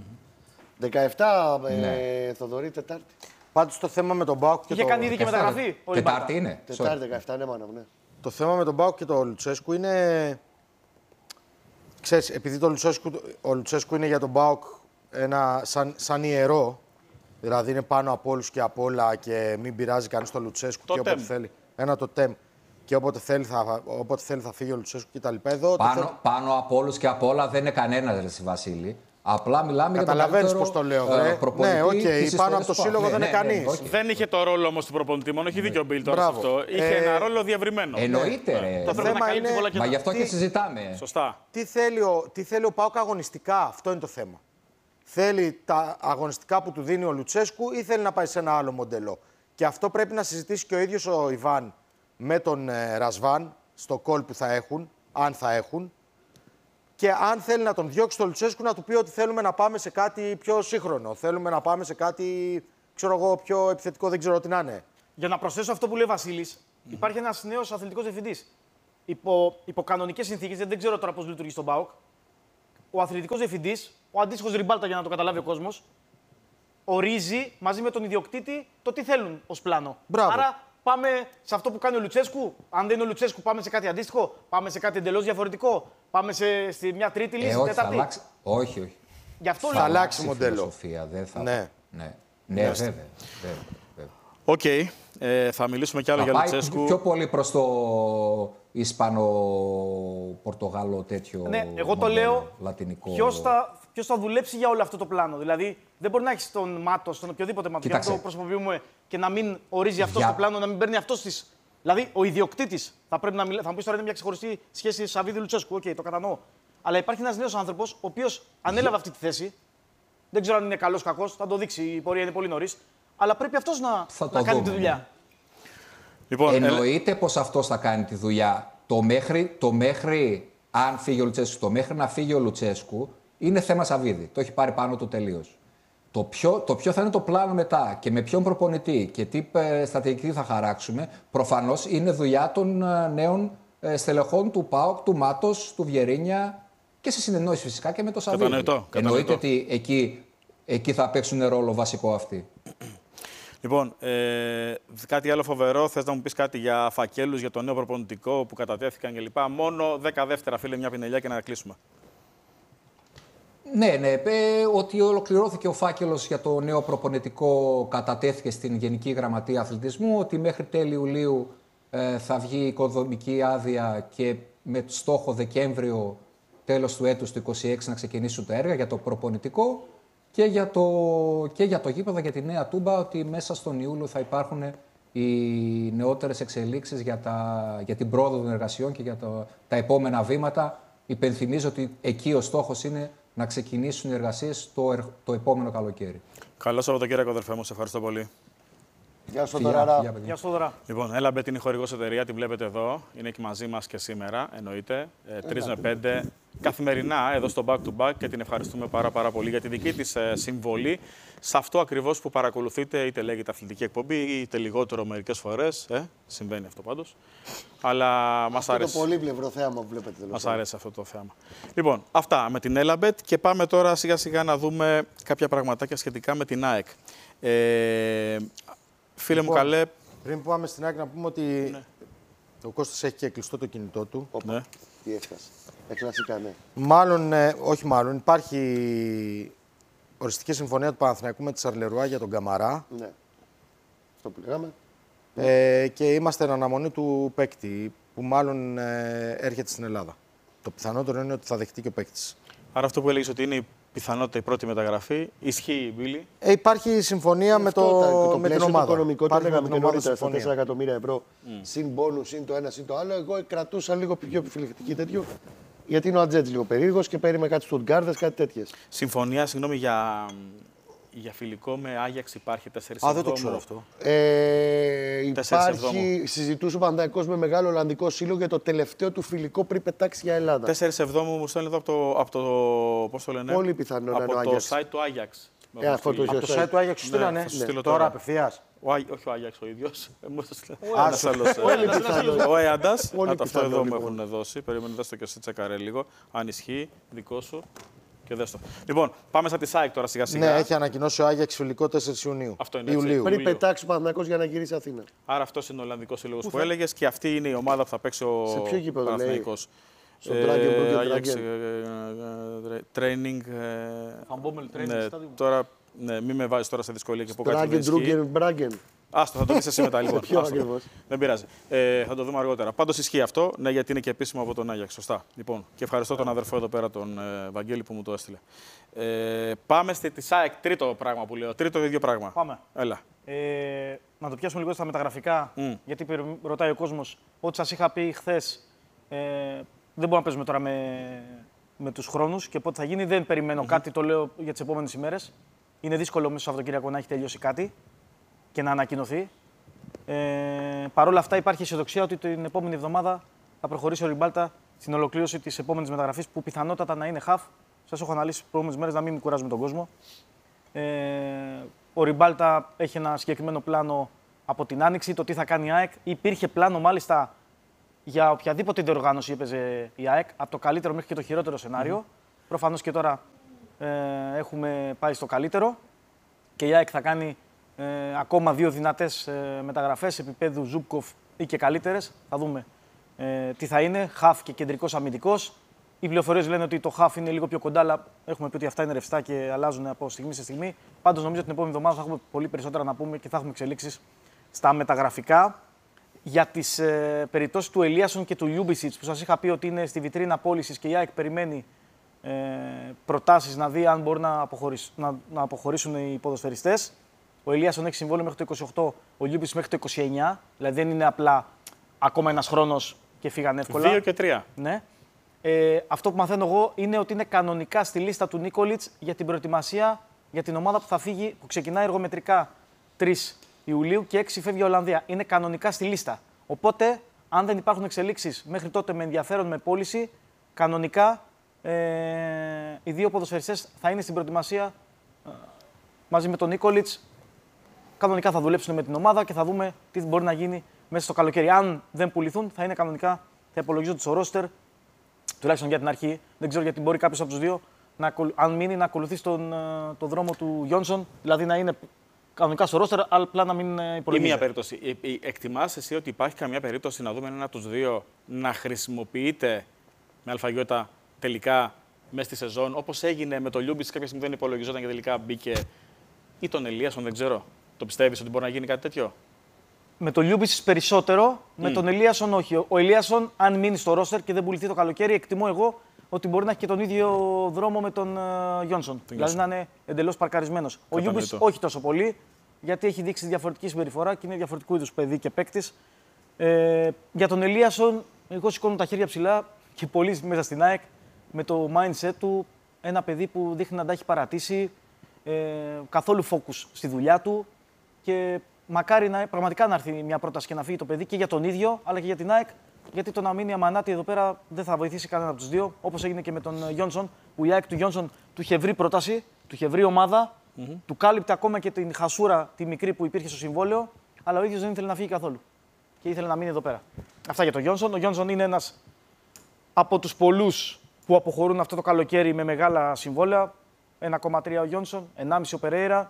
17 Θοδωρή, Τετάρτη. Πάντως το θέμα με τον ΠΑΟΚ και είχε κάνει ήδη και μεταγραφή. Τετάρτη είναι. Τετάρτη 17, ναι, μάνα μου, ναι. Το θέμα με τον ΠΑΟΚ και τον Λουτσέσκου είναι. Ξέρεις, επειδή ο Λουτσέσκου είναι για τον ΠΑΟΚ σαν ιερό, δηλαδή είναι πάνω από όλους και από όλα και μην πειράζει κανείς τον Λουτσέσκου και όποτε θέλει. Ένα το τεμ. Και όποτε θέλει θα φύγει ο Λουτσέσκου κτλ. Πάνω από όλους και από όλα δεν είναι κανένας, ρε Βασίλη. Απλά μιλάμε για τον καταλαβαίνεις πώς το λέω, προπονητή. Ναι, οκ, πάνω από το σύλλογο δεν είναι κανείς. Δεν είχε το ρόλο όμως του προπονητή, μόνο έχει δίκιο ο Μπίλ τώρα σε αυτό. Είχε ένα ρόλο διαβριμένο. Εννοείται, ρε. Το θέμα είναι. Μα γι' αυτό και συζητάμε. Σωστά. Τι θέλει ο ΠΑΟΚ αγωνιστικά, αυτό είναι το θέμα. Θέλει τα αγωνιστικά που του δίνει ο Λουτσέσκου ή θέλει να πάει σε ένα άλλο μοντέλο. Και αυτό πρέπει να συζητήσει και ο ίδιος ο Ιβάν με τον Ρασβάν στο κόλ που θα έχουν, αν θα έχουν. Και αν θέλει να τον διώξει τον Λουτσέσκου, να του πει ότι θέλουμε να πάμε σε κάτι πιο σύγχρονο. Θέλουμε να πάμε σε κάτι, ξέρω εγώ, πιο επιθετικό, δεν ξέρω τι να είναι. Για να προσθέσω αυτό που λέει ο Βασίλης, υπάρχει ένας νέος αθλητικός διευθυντής. Υπό κανονικές συνθήκες, δεν ξέρω τώρα πώς λειτουργεί στον ΠΑΟΚ, ο αθλητικός διευθυντής, ο αντίστοιχος Ριμπάλτα για να το καταλάβει ο κόσμος, ορίζει μαζί με τον ιδιοκτήτη το τι θέλουν ως πλάνο. Μπράβο. Άρα πάμε σε αυτό που κάνει ο Λουτσέσκου. Αν δεν είναι ο Λουτσέσκου, πάμε σε κάτι αντίστοιχο. Πάμε σε κάτι εντελώς διαφορετικό. Πάμε σε μια τρίτη λύση, όχι, τέταρτη. όχι. Γι' αυτό Θα λέω. αλλάξει μοντέλο. Φιλοσοφία, δεν θα... Ναι. Ναι, βέβαια. Οκ. Θα μιλήσουμε κι άλλο Θα για πάει Λουτσέσκου. πιο πολύ προς το Ισπανο-Πορτογάλο τέτοιο Ναι, εγώ το μοντέλο, λέω. λατινικό. Ποιος θα δουλέψει για όλο αυτό το πλάνο. Δηλαδή, δεν μπορεί να έχει τον Μάτο, τον οποιοδήποτε Μάτο, για να το προσωποποιούμε και να μην ορίζει αυτό το πλάνο, να μην παίρνει αυτό τη. Δηλαδή, ο ιδιοκτήτης θα πρέπει να μιλάει. Θα μου πει τώρα είναι μια ξεχωριστή σχέση Σαββίδη Λουτσέσκου. Οκ, το κατανοώ. Αλλά υπάρχει ένας νέος άνθρωπος, ο οποίος ανέλαβε αυτή τη θέση. Δεν ξέρω αν είναι καλός ή κακός, θα το δείξει. Η πορεία είναι πολύ νωρίς. Αλλά πρέπει αυτός να κάνει τη δουλειά. Λοιπόν, εννοείται πως αυτός θα κάνει τη δουλειά. Το μέχρι, αν φύγει ο Λουτσέσκου, το μέχρι να φύγει ο Λουτσέσκου, είναι θέμα Σαββίδη. Το έχει πάρει πάνω του τελείως. Το ποιο θα είναι το πλάνο μετά και με ποιον προπονητή και τι στρατηγική θα χαράξουμε, προφανώς είναι δουλειά των νέων στελεχών του ΠΑΟΚ, του Μάτος, του Βιερίνια και σε συνεννόηση φυσικά και με το Σαββίδη. Εννοείται ότι εκεί θα παίξουν ρόλο βασικό αυτοί. Λοιπόν, κάτι άλλο φοβερό. Θες να μου πεις κάτι για φακέλους, για το νέο προπονητικό που κατατέθηκαν κλπ. Μόνο 10 δεύτερα, φίλε, μια πινελιά και να κλείσουμε. Ναι, ότι ολοκληρώθηκε ο φάκελος για το νέο προπονητικό, κατατέθηκε στην Γενική Γραμματεία Αθλητισμού, ότι μέχρι τέλη Ιουλίου θα βγει η οικοδομική άδεια και με στόχο Δεκέμβριο, τέλος του έτους του 2026, να ξεκινήσουν τα έργα για το προπονητικό και για το γήπεδο, για τη Νέα Τούμπα, ότι μέσα στον Ιούλιο θα υπάρχουν οι νεότερες εξελίξεις για την πρόοδο των εργασιών και για τα επόμενα βήματα. Υπενθυμίζω ότι εκεί ο στόχος είναι να ξεκινήσουν οι εργασίες το επόμενο καλοκαίρι. Καλό Σαββατοκύριακο, αδερφέ μου. Σε ευχαριστώ πολύ. Γεια σου, Δωραρά. Γεια σου, Δωρά. Λοιπόν, Elabbet είναι η χορηγός εταιρεία, την βλέπετε εδώ. Είναι και μαζί μας και σήμερα, εννοείται. 3 με 5 καθημερινά εδώ στο Back to Back και την ευχαριστούμε πάρα πολύ για τη δική της συμβολή σε αυτό ακριβώς που παρακολουθείτε, είτε λέγεται αθλητική εκπομπή, είτε λιγότερο μερικές φορές. Συμβαίνει αυτό πάντως. Αλλά μας αρέσει. Αυτό το πολύπλευρο θέαμα που βλέπετε. Μας αρέσει αυτό το θέαμα. Λοιπόν, αυτά με την Elabbet και πάμε τώρα σιγά σιγά να δούμε κάποια πραγματάκια σχετικά με την ΑΕΚ. Φίλε μου, καλέ. Πριν πάμε στην ΑΕΚ, να πούμε ότι ο Κώστας έχει και κλειστό το κινητό του. Ναι. Τι έφτασε. Κλασικά, ναι. Μάλλον, υπάρχει οριστική συμφωνία του Παναθηναϊκού με τη Σαρλερουά για τον Καμαρά. Ναι. Αυτό που λέγαμε. Και είμαστε εν αναμονή του παίκτη, που μάλλον έρχεται στην Ελλάδα. Το πιθανότερο είναι ότι θα δεχτεί και ο παίκτης. Άρα αυτό που έλεγες ότι είναι η πιθανότητα η πρώτη μεταγραφή, ισχύει, Μπίλη. Υπάρχει συμφωνία με την ομάδα. Το οικονομικό το λέγαμε και νωρίτερα στα 4 εκατομμύρια ευρώ. Συν μπόνους, συν το ένα, συν το άλλο. Εγώ κρατούσα λίγο πιο επιφυλακτική τέτοιο. Γιατί είναι ο Ατζέτζ λίγο περίεργος και παίρνει κάτι Στουτγκάρδες, κάτι τέτοιες. Συμφωνία, συγγνώμη, για φιλικό με Άγιαξ υπάρχει 4 δεν το ξέρω αυτό. Υπάρχει, συζητούσε ο Παναθηναϊκός με μεγάλο Ολλανδικό σύλλογο για το τελευταίο του φιλικό πριν πετάξει για Ελλάδα. 4 Εβδόμου μου στέλνει εδώ από το πώς το λένε. Πολύ πιθανό να είναι ο Από το Άγιαξ. site του Άγιαξ. Αυτό το Από το site του Άγιαξ σου στείλανε. θα σου στείλω Τώρα απευθείας. Όχι ο Άγιαξ ο ίδιος. Άσο. Ο Έαντας. Πολύ Αυτό πιθανό, εδώ μου λοιπόν. έχουν δώσει. Περίμενε, δες το και εσύ τσεκαρέ λίγο. Αν ισχύει, δικό σου. Και δες το. Λοιπόν, πάμε στα τη ΣΑΕΚ τώρα σιγά σιγά. Ναι, έχει ανακοινώσει ο Άγιαξ φιλικό 4 Ιουνίου. Αυτό είναι Ιουλίου. Πριν πετάξει ο Παναθηναϊκός για να γυρίσει Αθήνα. Άρα αυτό είναι ο Ολλανδικός σύλλογος που έλεγες και αυτή είναι η ομάδα που θα παίξει ο Σε ποιο γήπεδο, Παναθηναϊκός. Στο Dragon Ajax Training. Van Bommel Training Ναι, Stadium. τώρα μην με βάζεις τώρα σε δυσκολία και πω κάτι που δεν Μπράγκεν, ισχύει. Ντρούγκεν, Μπράγκεν. Άστο, θα το δεις εσύ μετά λοιπόν. Ποιο Άστο. ακριβώς. Δεν πειράζει. Θα το δούμε αργότερα. Πάντως ισχύει αυτό, ναι, γιατί είναι και επίσημο από τον Άγιαξ. Σωστά. Λοιπόν, και ευχαριστώ τον αδερφό εδώ πέρα, τον Βαγγέλη, που μου το έστειλε. Πάμε στη ΣΑΕΚ, τρίτο πράγμα που λέω. Τρίτο ίδιο πράγμα. Πάμε. Έλα. Να το πιάσουμε λίγο στα μεταγραφικά, γιατί ρωτάει ο κόσμος. Ό,τι σας είχα πει χθες, δεν μπορούμε να παίζουμε τώρα με τους χρόνους και πότε θα γίνει. Δεν περιμένω κάτι, το λέω για τις επόμενες ημέρες. Είναι δύσκολο μέσα στο Σαββατοκύριακο να έχει τελειώσει κάτι και να ανακοινωθεί. Παρ' όλα αυτά, υπάρχει αισιοδοξία ότι την επόμενη εβδομάδα θα προχωρήσει ο Ριμπάλτα στην ολοκλήρωση της επόμενης μεταγραφής που πιθανότατα να είναι half. Σας έχω αναλύσει τις προηγούμενες μέρες να μην κουράζουμε τον κόσμο. Ο Ριμπάλτα έχει ένα συγκεκριμένο πλάνο από την Άνοιξη, το τι θα κάνει η ΑΕΚ. Υπήρχε πλάνο μάλιστα για οποιαδήποτε διοργάνωση έπαιζε η ΑΕΚ, από το καλύτερο μέχρι και το χειρότερο σενάριο. Προφανώς και τώρα έχουμε πάει στο καλύτερο και η ΑΕΚ θα κάνει ακόμα 2 δυνατές μεταγραφές επίπεδου Ζούμπκοφ ή και καλύτερες. Θα δούμε τι θα είναι, χαφ και κεντρικός αμυντικός. Οι πληροφορίες λένε ότι το χαφ είναι λίγο πιο κοντά, αλλά έχουμε πει ότι αυτά είναι ρευστά και αλλάζουν από στιγμή σε στιγμή. Πάντως νομίζω ότι την επόμενη εβδομάδα θα έχουμε πολύ περισσότερα να πούμε και θα έχουμε εξελίξεις στα μεταγραφικά. Για τις περιπτώσεις του Ελίασον και του Λιούμπισιτς που σας είχα πει ότι είναι στη βιτρίνα πώλησης και η ΑΕΚ περιμένει προτάσεις να δει αν μπορούν να αποχωρήσουν οι ποδοσφαιριστές. Ο Ελίασον έχει συμβόλαιο μέχρι το 28, ο Λιούμπισιτς μέχρι το 29, δηλαδή δεν είναι απλά ακόμα ένας χρόνος και φύγανε εύκολα. 2 και 3. Ναι. Αυτό που μαθαίνω εγώ είναι ότι είναι κανονικά στη λίστα του Νίκολιτς για την προετοιμασία για την ομάδα που θα φύγει, που ξεκινάει εργομετρικά 3 Ιουλίου και 6 φεύγει η Ολλανδία. Είναι κανονικά στη λίστα. Οπότε, αν δεν υπάρχουν εξελίξεις μέχρι τότε με ενδιαφέρον με πώληση, κανονικά οι 2 ποδοσφαιριστές θα είναι στην προετοιμασία μαζί με τον Νίκολιτς. Κανονικά θα δουλέψουν με την ομάδα και θα δούμε τι μπορεί να γίνει μέσα στο καλοκαίρι. Αν δεν πουληθούν, θα είναι κανονικά, θα υπολογίζονται στο ρόστερ, τουλάχιστον για την αρχή. Δεν ξέρω γιατί μπορεί κάποιος από τους 2, αν μείνει, να ακολουθεί το δρόμο του Γιόνσον, δηλαδή να είναι κανονικά στο ρόστερ, αλλά απλά να μην υπολογίζεται. Ή μία περίπτωση. Εκτιμάς εσύ ότι υπάρχει καμία περίπτωση να δούμε έναν από τους 2 να χρησιμοποιείται με αλφαγιώτα τελικά μέσα στη σεζόν, όπως έγινε με το Λιούμπιτς, κάποια στιγμή δεν υπολογιζόταν και τελικά μπήκε, ή τον Ελίασον, δεν ξέρω. Το πιστεύεις ότι μπορεί να γίνει κάτι τέτοιο? Με τον Λιούμπισιτς περισσότερο, με τον Ελίασον όχι. Ο Ελίασον, αν μείνει στο ρόστερ και δεν πουληθεί το καλοκαίρι, εκτιμώ εγώ ότι μπορεί να έχει και τον ίδιο δρόμο με τον Γιόνσον. Δηλαδή να είναι εντελώς παρκαρισμένος. Ο Λιούμπισιτς όχι τόσο πολύ, γιατί έχει δείξει διαφορετική συμπεριφορά και είναι διαφορετικού είδους παιδί και παίκτης. Για τον Ελίασον, εγώ σηκώνω τα χέρια ψηλά και πολλοί μέσα στην ΑΕΚ με το mindset του, ένα παιδί που δείχνει να τα έχει παρατήσει, καθόλου focus στη δουλειά του και μακάρι πραγματικά να έρθει μια πρόταση και να φύγει το παιδί και για τον ίδιο αλλά και για την ΑΕΚ. Γιατί το να μείνει αμανάτη εδώ πέρα δεν θα βοηθήσει κανένα από τους 2. Όπως έγινε και με τον Γιόνσον, που η ΑΕΚ του Γιόνσον του είχε βρει πρόταση, του είχε βρει ομάδα, του κάλυπτε ακόμα και την χασούρα τη μικρή που υπήρχε στο συμβόλαιο, αλλά ο ίδιος δεν ήθελε να φύγει καθόλου. Και ήθελε να μείνει εδώ πέρα. Αυτά για τον Γιόνσον. Ο Γιόνσον είναι ένας από τους πολλούς που αποχωρούν αυτό το καλοκαίρι με μεγάλα συμβόλαια. 1,3 ο Γιόνσον, 1,5 ο Περέιρα.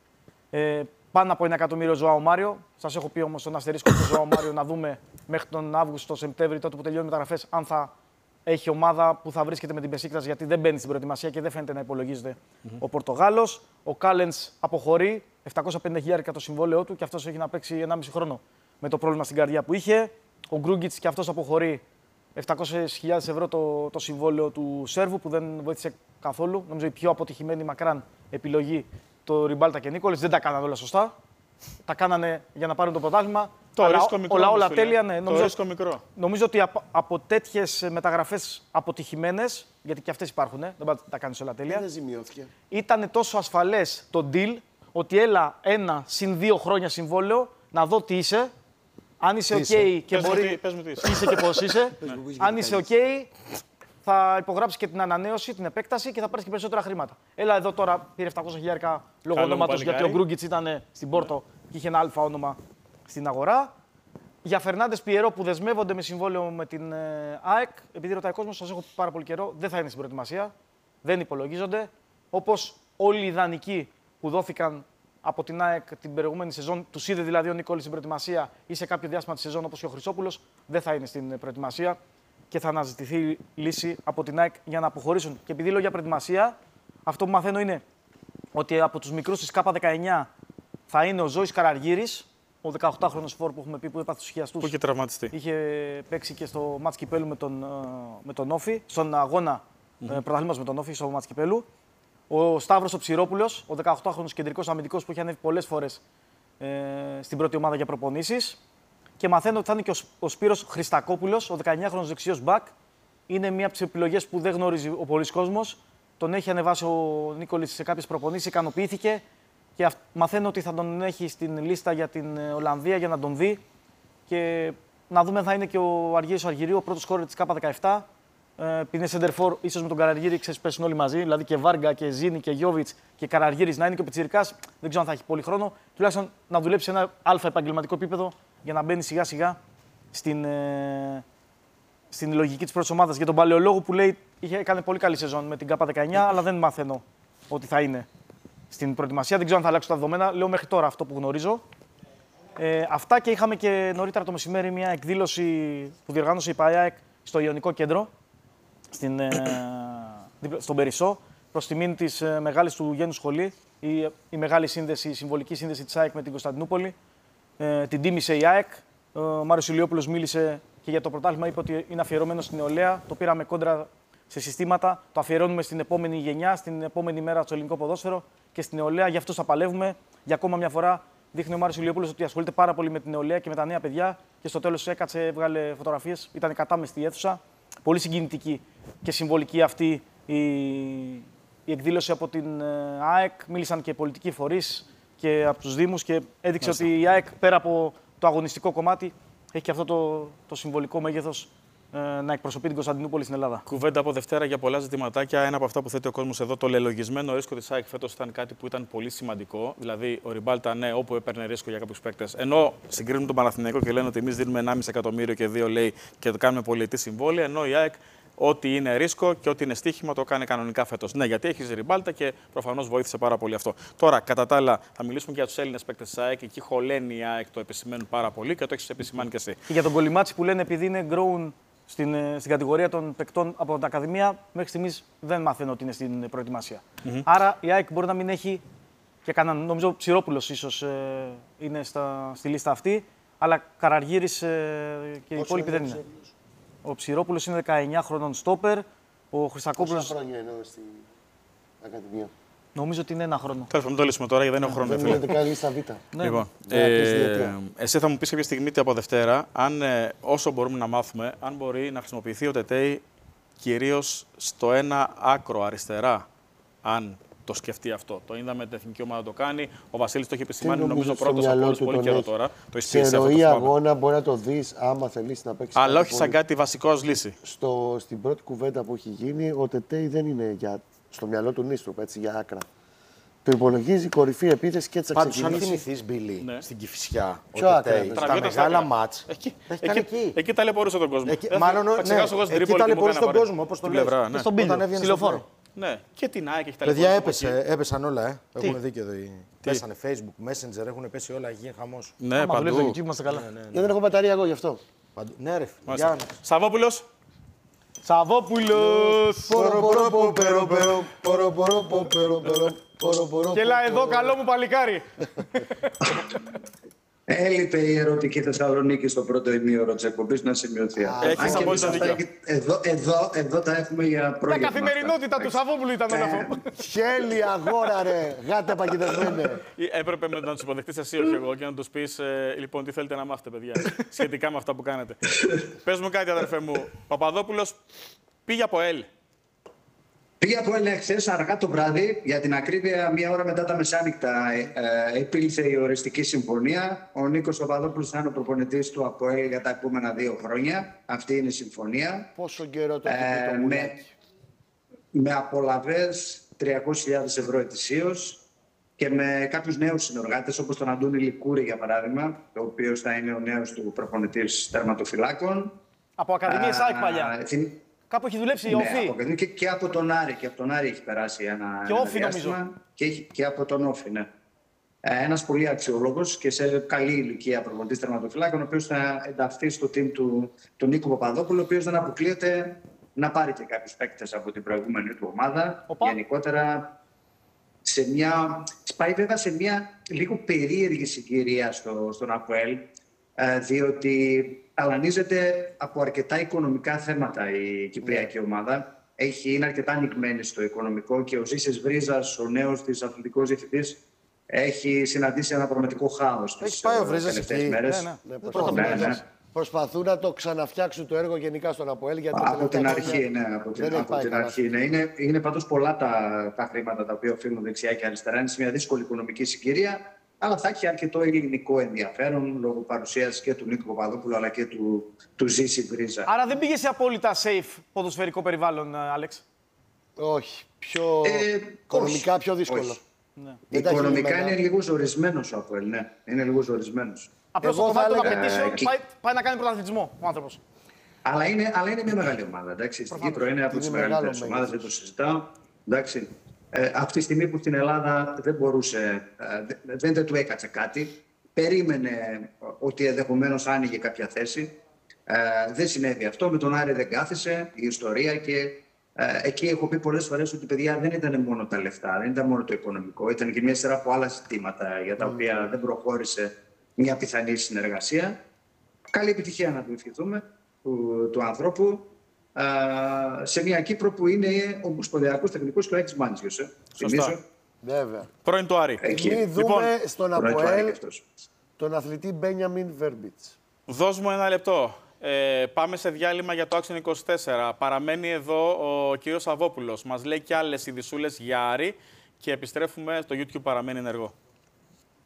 Πάνω από 1 εκατομμύριο Ζωάο Μάριο. Σας έχω πει όμως στον αστερίσκο του Ζωάο Μάριο να δούμε μέχρι τον Αύγουστο-Σεπτέμβρη, τότε που τελειώνουν οι μεταγραφές, αν θα έχει ομάδα που θα βρίσκεται με την Μπεσίκτας, γιατί δεν μπαίνει στην προετοιμασία και δεν φαίνεται να υπολογίζεται ο Πορτογάλος. Ο Κάλενς αποχωρεί, 750.000 το συμβόλαιό του και αυτός έχει να παίξει 1,5 χρόνο με το πρόβλημα στην καρδιά που είχε. Ο Γκρούγκιτς και αυτός αποχωρεί, 700.000 ευρώ το συμβόλαιο του Σέρβου που δεν βοήθησε καθόλου. Νομίζω η πιο αποτυχημένη μακράν επιλογή το Ριμπάλτα και Νίκολιτς. Δεν τα κάνανε όλα σωστά. Τα κάνανε για να πάρουν το πρωτάθλημα. Όλα τέλεια, ναι. Νομίζω ότι από τέτοιες μεταγραφές αποτυχημένες, γιατί και αυτές υπάρχουν, δεν τα κάνεις όλα τέλεια. Ήταν τόσο ασφαλές το deal ότι έλα 1 συν 2 χρόνια συμβόλαιο να δω τι είσαι. Αν είσαι OK και μπορεί. Είσαι και πώς είσαι. Αν είσαι OK, θα υπογράψει και την ανανέωση, την επέκταση και θα πάρει και περισσότερα χρήματα. Έλα εδώ τώρα πήρε 700.000 λόγω ονόματος, γιατί ο Γκρούγκιτς ήταν στην Πόρτο και είχε ένα αλφα όνομα στην αγορά. Για Φερνάντες Πιερό που δεσμεύονται με συμβόλαιο με την ΑΕΚ, επειδή ρωτάει ο κόσμος, σας έχω πάρα πολύ καιρό, δεν θα είναι στην προετοιμασία. Δεν υπολογίζονται. Όπως όλοι οι δανεικοί που δόθηκαν από την ΑΕΚ την προηγούμενη σεζόν, τους είδε δηλαδή ο Νίκολης στην προετοιμασία ή σε κάποιο διάστημα τη σεζόν όπως και ο Χρυσόπουλος, δεν θα είναι στην προετοιμασία και θα αναζητηθεί λύση από την ΑΕΚ για να αποχωρήσουν. Και επειδή λέω για προετοιμασία, αυτό που μαθαίνω είναι ότι από τους μικρούς της K19 θα είναι ο Ζώης Καραργύρης, ο 18χρονος φόρ που έχουμε πει που έπαθε στους χιαστούς. Που είχε τραυματιστεί. Είχε παίξει και στο μάτς κυπέλου με τον Όφη, στον αγώνα πρωταθλήματος με τον Όφη, στο μάτς κυπέλου. Ο Σταύρος ο Ψηρόπουλος, ο 18χρονος κεντρικός αμυντικός που έχει ανέβει πολλές φορές στην πρώτη ομάδα για προπονήσεις. Και μαθαίνω ότι θα είναι και ο Σπύρος Χριστακόπουλος, ο 19χρονος δεξιός μπακ. Είναι μία από τις επιλογές που δεν γνώριζε ο πολλής κόσμος. Τον έχει ανεβάσει ο Νίκολης σε κάποιες προπονήσεις, ικανοποιήθηκε Και μαθαίνω ότι θα τον έχει στην λίστα για την Ολλανδία για να τον δει. Και να δούμε αν θα είναι και ο Αργύρης ο Αργυρίου, ο πρώτος σκόρερ της K17. Επειδή είναι σεντερφόρ, ίσως με τον Καραργύρη πέσουν όλοι μαζί. Δηλαδή και Βάργα και Ζήνη και Γιόβιτς και Καραργύρης να είναι και ο Πιτσιρικάς. Δεν ξέρω αν θα έχει πολύ χρόνο. Τουλάχιστον να δουλέψει σε ένα αλφα επαγγελματικό επίπεδο για να μπαίνει σιγά-σιγά στην λογική της πρώτης ομάδας. Για τον Παλαιολόγο που λέει έκανε πολύ καλή σεζόν με την K19, αλλά δεν μαθαίνω ότι θα είναι στην προετοιμασία. Δεν ξέρω αν θα αλλάξουν τα δεδομένα. Λέω μέχρι τώρα αυτό που γνωρίζω. Αυτά, και είχαμε και νωρίτερα το μεσημέρι μια εκδήλωση που διοργάνωσε η ΠΑΕΑΕΚ στο Ιωνικό Κέντρο, στον Περισσό, προς τιμήν της μεγάλης του γένου σχολή, η μεγάλη σύνδεση, η συμβολική σύνδεση της ΑΕΚ με την Κωνσταντινούπολη. Την τίμησε η ΑΕΚ. Ο Μάριος Ηλιόπουλος μίλησε και για το πρωτάθλημα, είπε ότι είναι αφιερωμένο στην νεολαία. Το πήραμε κόντρα σε συστήματα, το αφιερώνουμε στην επόμενη γενιά, στην επόμενη μέρα στο ελληνικό ποδόσφαιρο και στην νεολαία. Γι' αυτό θα παλεύουμε. Για ακόμα μια φορά δείχνει ο Μάριος Ηλιόπουλος ότι ασχολείται πάρα πολύ με την νεολαία και με τα νέα παιδιά. Και στο τέλος έκατσε, έβγαλε φωτογραφίες, ήταν κατάμεστη η αίθουσα. Πολύ συγκινητική και συμβολική αυτή η εκδήλωση από την ΑΕΚ. Μίλησαν και πολιτικοί φορείς και από τους Δήμους και έδειξε ότι η ΑΕΚ πέρα από το αγωνιστικό κομμάτι έχει και αυτό το συμβολικό μέγεθος να εκπροσωπεί την Κωνσταντινούπολη στην Ελλάδα. Κουβέντα από Δευτέρα για πολλά ζητηματάκια. Ένα από αυτά που θέτει ο κόσμος εδώ, το λελογισμένο ρίσκο της ΑΕΚ φέτος ήταν κάτι που ήταν πολύ σημαντικό. Δηλαδή, ο Ριμπάλτα, ναι, όπου έπαιρνε ρίσκο για κάποιους παίκτες. Ενώ συγκρίνουν τον Παναθηναϊκό και λένε ότι εμείς δίνουμε 1,5 εκατομμύριο και 2 λέει και το κάνουμε πολυετή συμβόλαια. Ενώ η ΑΕΚ, ό,τι είναι ρίσκο και ό,τι είναι στοίχημα, το κάνει κανονικά φέτος. Ναι, γιατί έχει Ριμπάλτα και προφανώς βοήθησε πάρα πολύ αυτό. Τώρα, κατά τα άλλα, θα μιλήσουμε και για τους Έλληνες παίκτες της ΑΕΚ. Εκεί χωλαίνει η ΑΕΚ, το επισημαίνουν πάρα πολύ και το έχει επισημάνει και εσύ. Και για τον Κολυμάτση που λένε επειδή είναι grown στην κατηγορία των παικτών από την Ακαδημία, μέχρι στιγμής δεν μαθαίνω ότι είναι στην προετοιμασία. Άρα η ΑΕΚ μπορεί να μην έχει και κανέναν. Νομίζω Ψηρόπουλος ίσως είναι στη λίστα αυτή, αλλά Καραργύρης και οι υπόλοιποι δεν είναι. Ο Ψηρόπουλος είναι 19 χρονών στόπερ. Ο Χρυσακόπουλος. Πόσα χρόνια είναι στην Ακαδημία? Νομίζω ότι είναι 1 χρόνο. Τέλος πάντων, το λύσουμε τώρα γιατί δεν έχω χρόνο. Δεν είναι καν λίστα Β. Λοιπόν, εσύ θα μου πεις κάποια στιγμή από Δευτέρα, αν όσο μπορούμε να μάθουμε, αν μπορεί να χρησιμοποιηθεί ο Τετέι κυρίως στο ένα άκρο αριστερά, αν το σκεφτεί αυτό. Το είδαμε την εθνική ομάδα το κάνει. Ο Βασίλης το έχει επισημάνει, νομίζω πρώτος από όλους πολύ καιρό τώρα. Το σε ροή αγώνα μπορεί να το δεις άμα θελήσει να παίξει. Αλλά όχι σαν κάτι βασικό ως λύση. Στην πρώτη κουβέντα που έχει γίνει, ο Τετέι δεν είναι στο μυαλό του Νίστροπ, έτσι, για άκρα. Το υπολογίζει κορυφή επίθεση και έτσι θα ξεκινήσει. Πάντως, αν θυμηθείς, Μπίλη, στην Κηφισιά, Ποιο άκρα, στα μεγάλα μάτς, εκεί ταλαιπωρούσε τον κόσμο. Μάλλον, εκεί ταλαιπωρούσε τον κόσμο, όπως το λες. Στον Πίλιο, στη Λεωφόρο. Ναι, και την ΑΕΚ έχει ταλαιπωρήσει. Παιδιά, έπεσαν όλα, Έχουν δίκιο εδώ. Πέσανε Facebook, Messenger, έχουν πέσει όλα, γίνει χαμός. Ναι, παντού. Δεν έχω μπαταρία εγώ γι' αυτό. Ναι, ρε. Σαββόπουλος. Και έλα εδώ, καλό μου παλικάρι. Έλειπε η ερωτική Θεσσαλονίκη στο πρώτο ημίωρο της εκπομπής να σημειωθεί. Έχεις απόλυτα δίκιο. Εδώ τα έχουμε για πρόγευμα. Τα καθημερινότητα του Σαββόπουλου ήταν όλο αυτό. Χέλη αγόρα ρε, γάτα παγιδευμένε. Έπρεπε να τους υποδεχτείς εσύ όχι εγώ και να τους πεις λοιπόν τι θέλετε να μάθετε παιδιά σχετικά με αυτά που κάνετε. Πες μου κάτι αδερφέ μου, Παπαδόπουλος πήγε από ΕΛ. Πήγε από ΕΛ χθες αργά το βράδυ, για την ακρίβεια, μία ώρα μετά τα μεσάνυχτα επήλθε η οριστική συμφωνία. Ο Νίκος Παπαδόπουλος θα είναι ο προπονητής του ΑΠΟΕΛ για τα επόμενα 2 χρόνια. Αυτή είναι η συμφωνία. Πόσο καιρό το έχει το Μουλάκι? Με απολαβές 300.000 ευρώ ετησίως και με κάποιους νέους συνεργάτες, όπως τον Αντώνη Λικούρη για παράδειγμα, ο οποίος θα είναι ο νέος του προπονητής τερματοφυλάκων. Από Ακαδημίες ΑΕΚ παλιά. Κάπου έχει δουλέψει η Όφη. Και από τον Άρη. Και από τον Άρη έχει περάσει ένα διάστημα. Και από τον Όφη, ναι. Ένας πολύ αξιόλογος και σε καλή ηλικία προπονητής τερματοφυλάκων, ο οποίος θα ενταχθεί στο team του Νίκου Παπαδόπουλου, ο οποίος δεν αποκλείεται να πάρει και κάποιους παίκτες από την προηγούμενη του ομάδα. Γενικότερα, πάει βέβαια σε μια λίγο περίεργη συγκυρία στον ΑΠΟΕΛ, διότι ταλανίζεται από αρκετά οικονομικά θέματα η κυπριακή ομάδα. Είναι αρκετά ανοιγμένη στο οικονομικό και ο Ζήσης Βρίζας, ο νέος της αθλητικός διευθυντής, έχει συναντήσει ένα πραγματικό χάος τις τελευταίες μέρες. Προσπαθούν να το ξαναφτιάξουν το έργο γενικά στον ΑΠΟΕΛ. Γιατί από την αρχή, ναι. Από την αρχή, ναι. Είναι πάντως πολλά τα χρήματα τα οποία οφείλουν δεξιά και αριστερά. Είναι σε μια δύσκολη οικονομική συγκυρία. Αλλά θα έχει αρκετό ελληνικό ενδιαφέρον λόγω παρουσίας και του Νίκο Παπαδόπουλου αλλά και του Ζήση Βρίζα. Άρα δεν πήγε σε απόλυτα safe ποδοσφαιρικό περιβάλλον, Άλεξ. Όχι. Οικονομικά πιο δύσκολο. Ναι. Οικονομικά είναι λίγο ζορισμένος ο ΑΠΟΕΛ. Ναι, είναι λίγο ζορισμένος. Απλώς το κομμάτι των απαιτήσεων πάει να κάνει πρωταθλητισμό ο άνθρωπος. Αλλά είναι μια μεγάλη ομάδα. Εντάξει. Στην Κύπρο είναι από τις μεγαλύτερες ομάδες, δεν το συζητάω. Εντάξει. Αυτή τη στιγμή που στην Ελλάδα δεν μπορούσε, δεν του έκατσε κάτι, περίμενε ότι ενδεχομένως άνοιγε κάποια θέση. Δεν συνέβη αυτό. Με τον Άρη δεν κάθισε η ιστορία και εκεί έχω πει πολλές φορές ότι παιδιά δεν ήταν μόνο τα λεφτά, δεν ήταν μόνο το οικονομικό, ήταν και μια σειρά από άλλα ζητήματα για τα οποία δεν προχώρησε μια πιθανή συνεργασία. Καλή επιτυχία να του ευχηθούμε του ανθρώπου. Σε μια Κύπρο που είναι ομοσπονδιακός τεχνικός και ο Άκης Μάντζιος. Σωστά. Βέβαια. Πρώην του Άρη. Μην δούμε στον ΑΠΟΕΛ τον αθλητή Μπένιαμιν Βέρμπιτς. Δώσ' μου ένα λεπτό. Πάμε σε διάλειμμα για το Action 24. Παραμένει εδώ ο κύριος Σαββόπουλος. Μας λέει και άλλες ειδισούλες για Άρη και επιστρέφουμε στο YouTube, παραμένει ενεργό.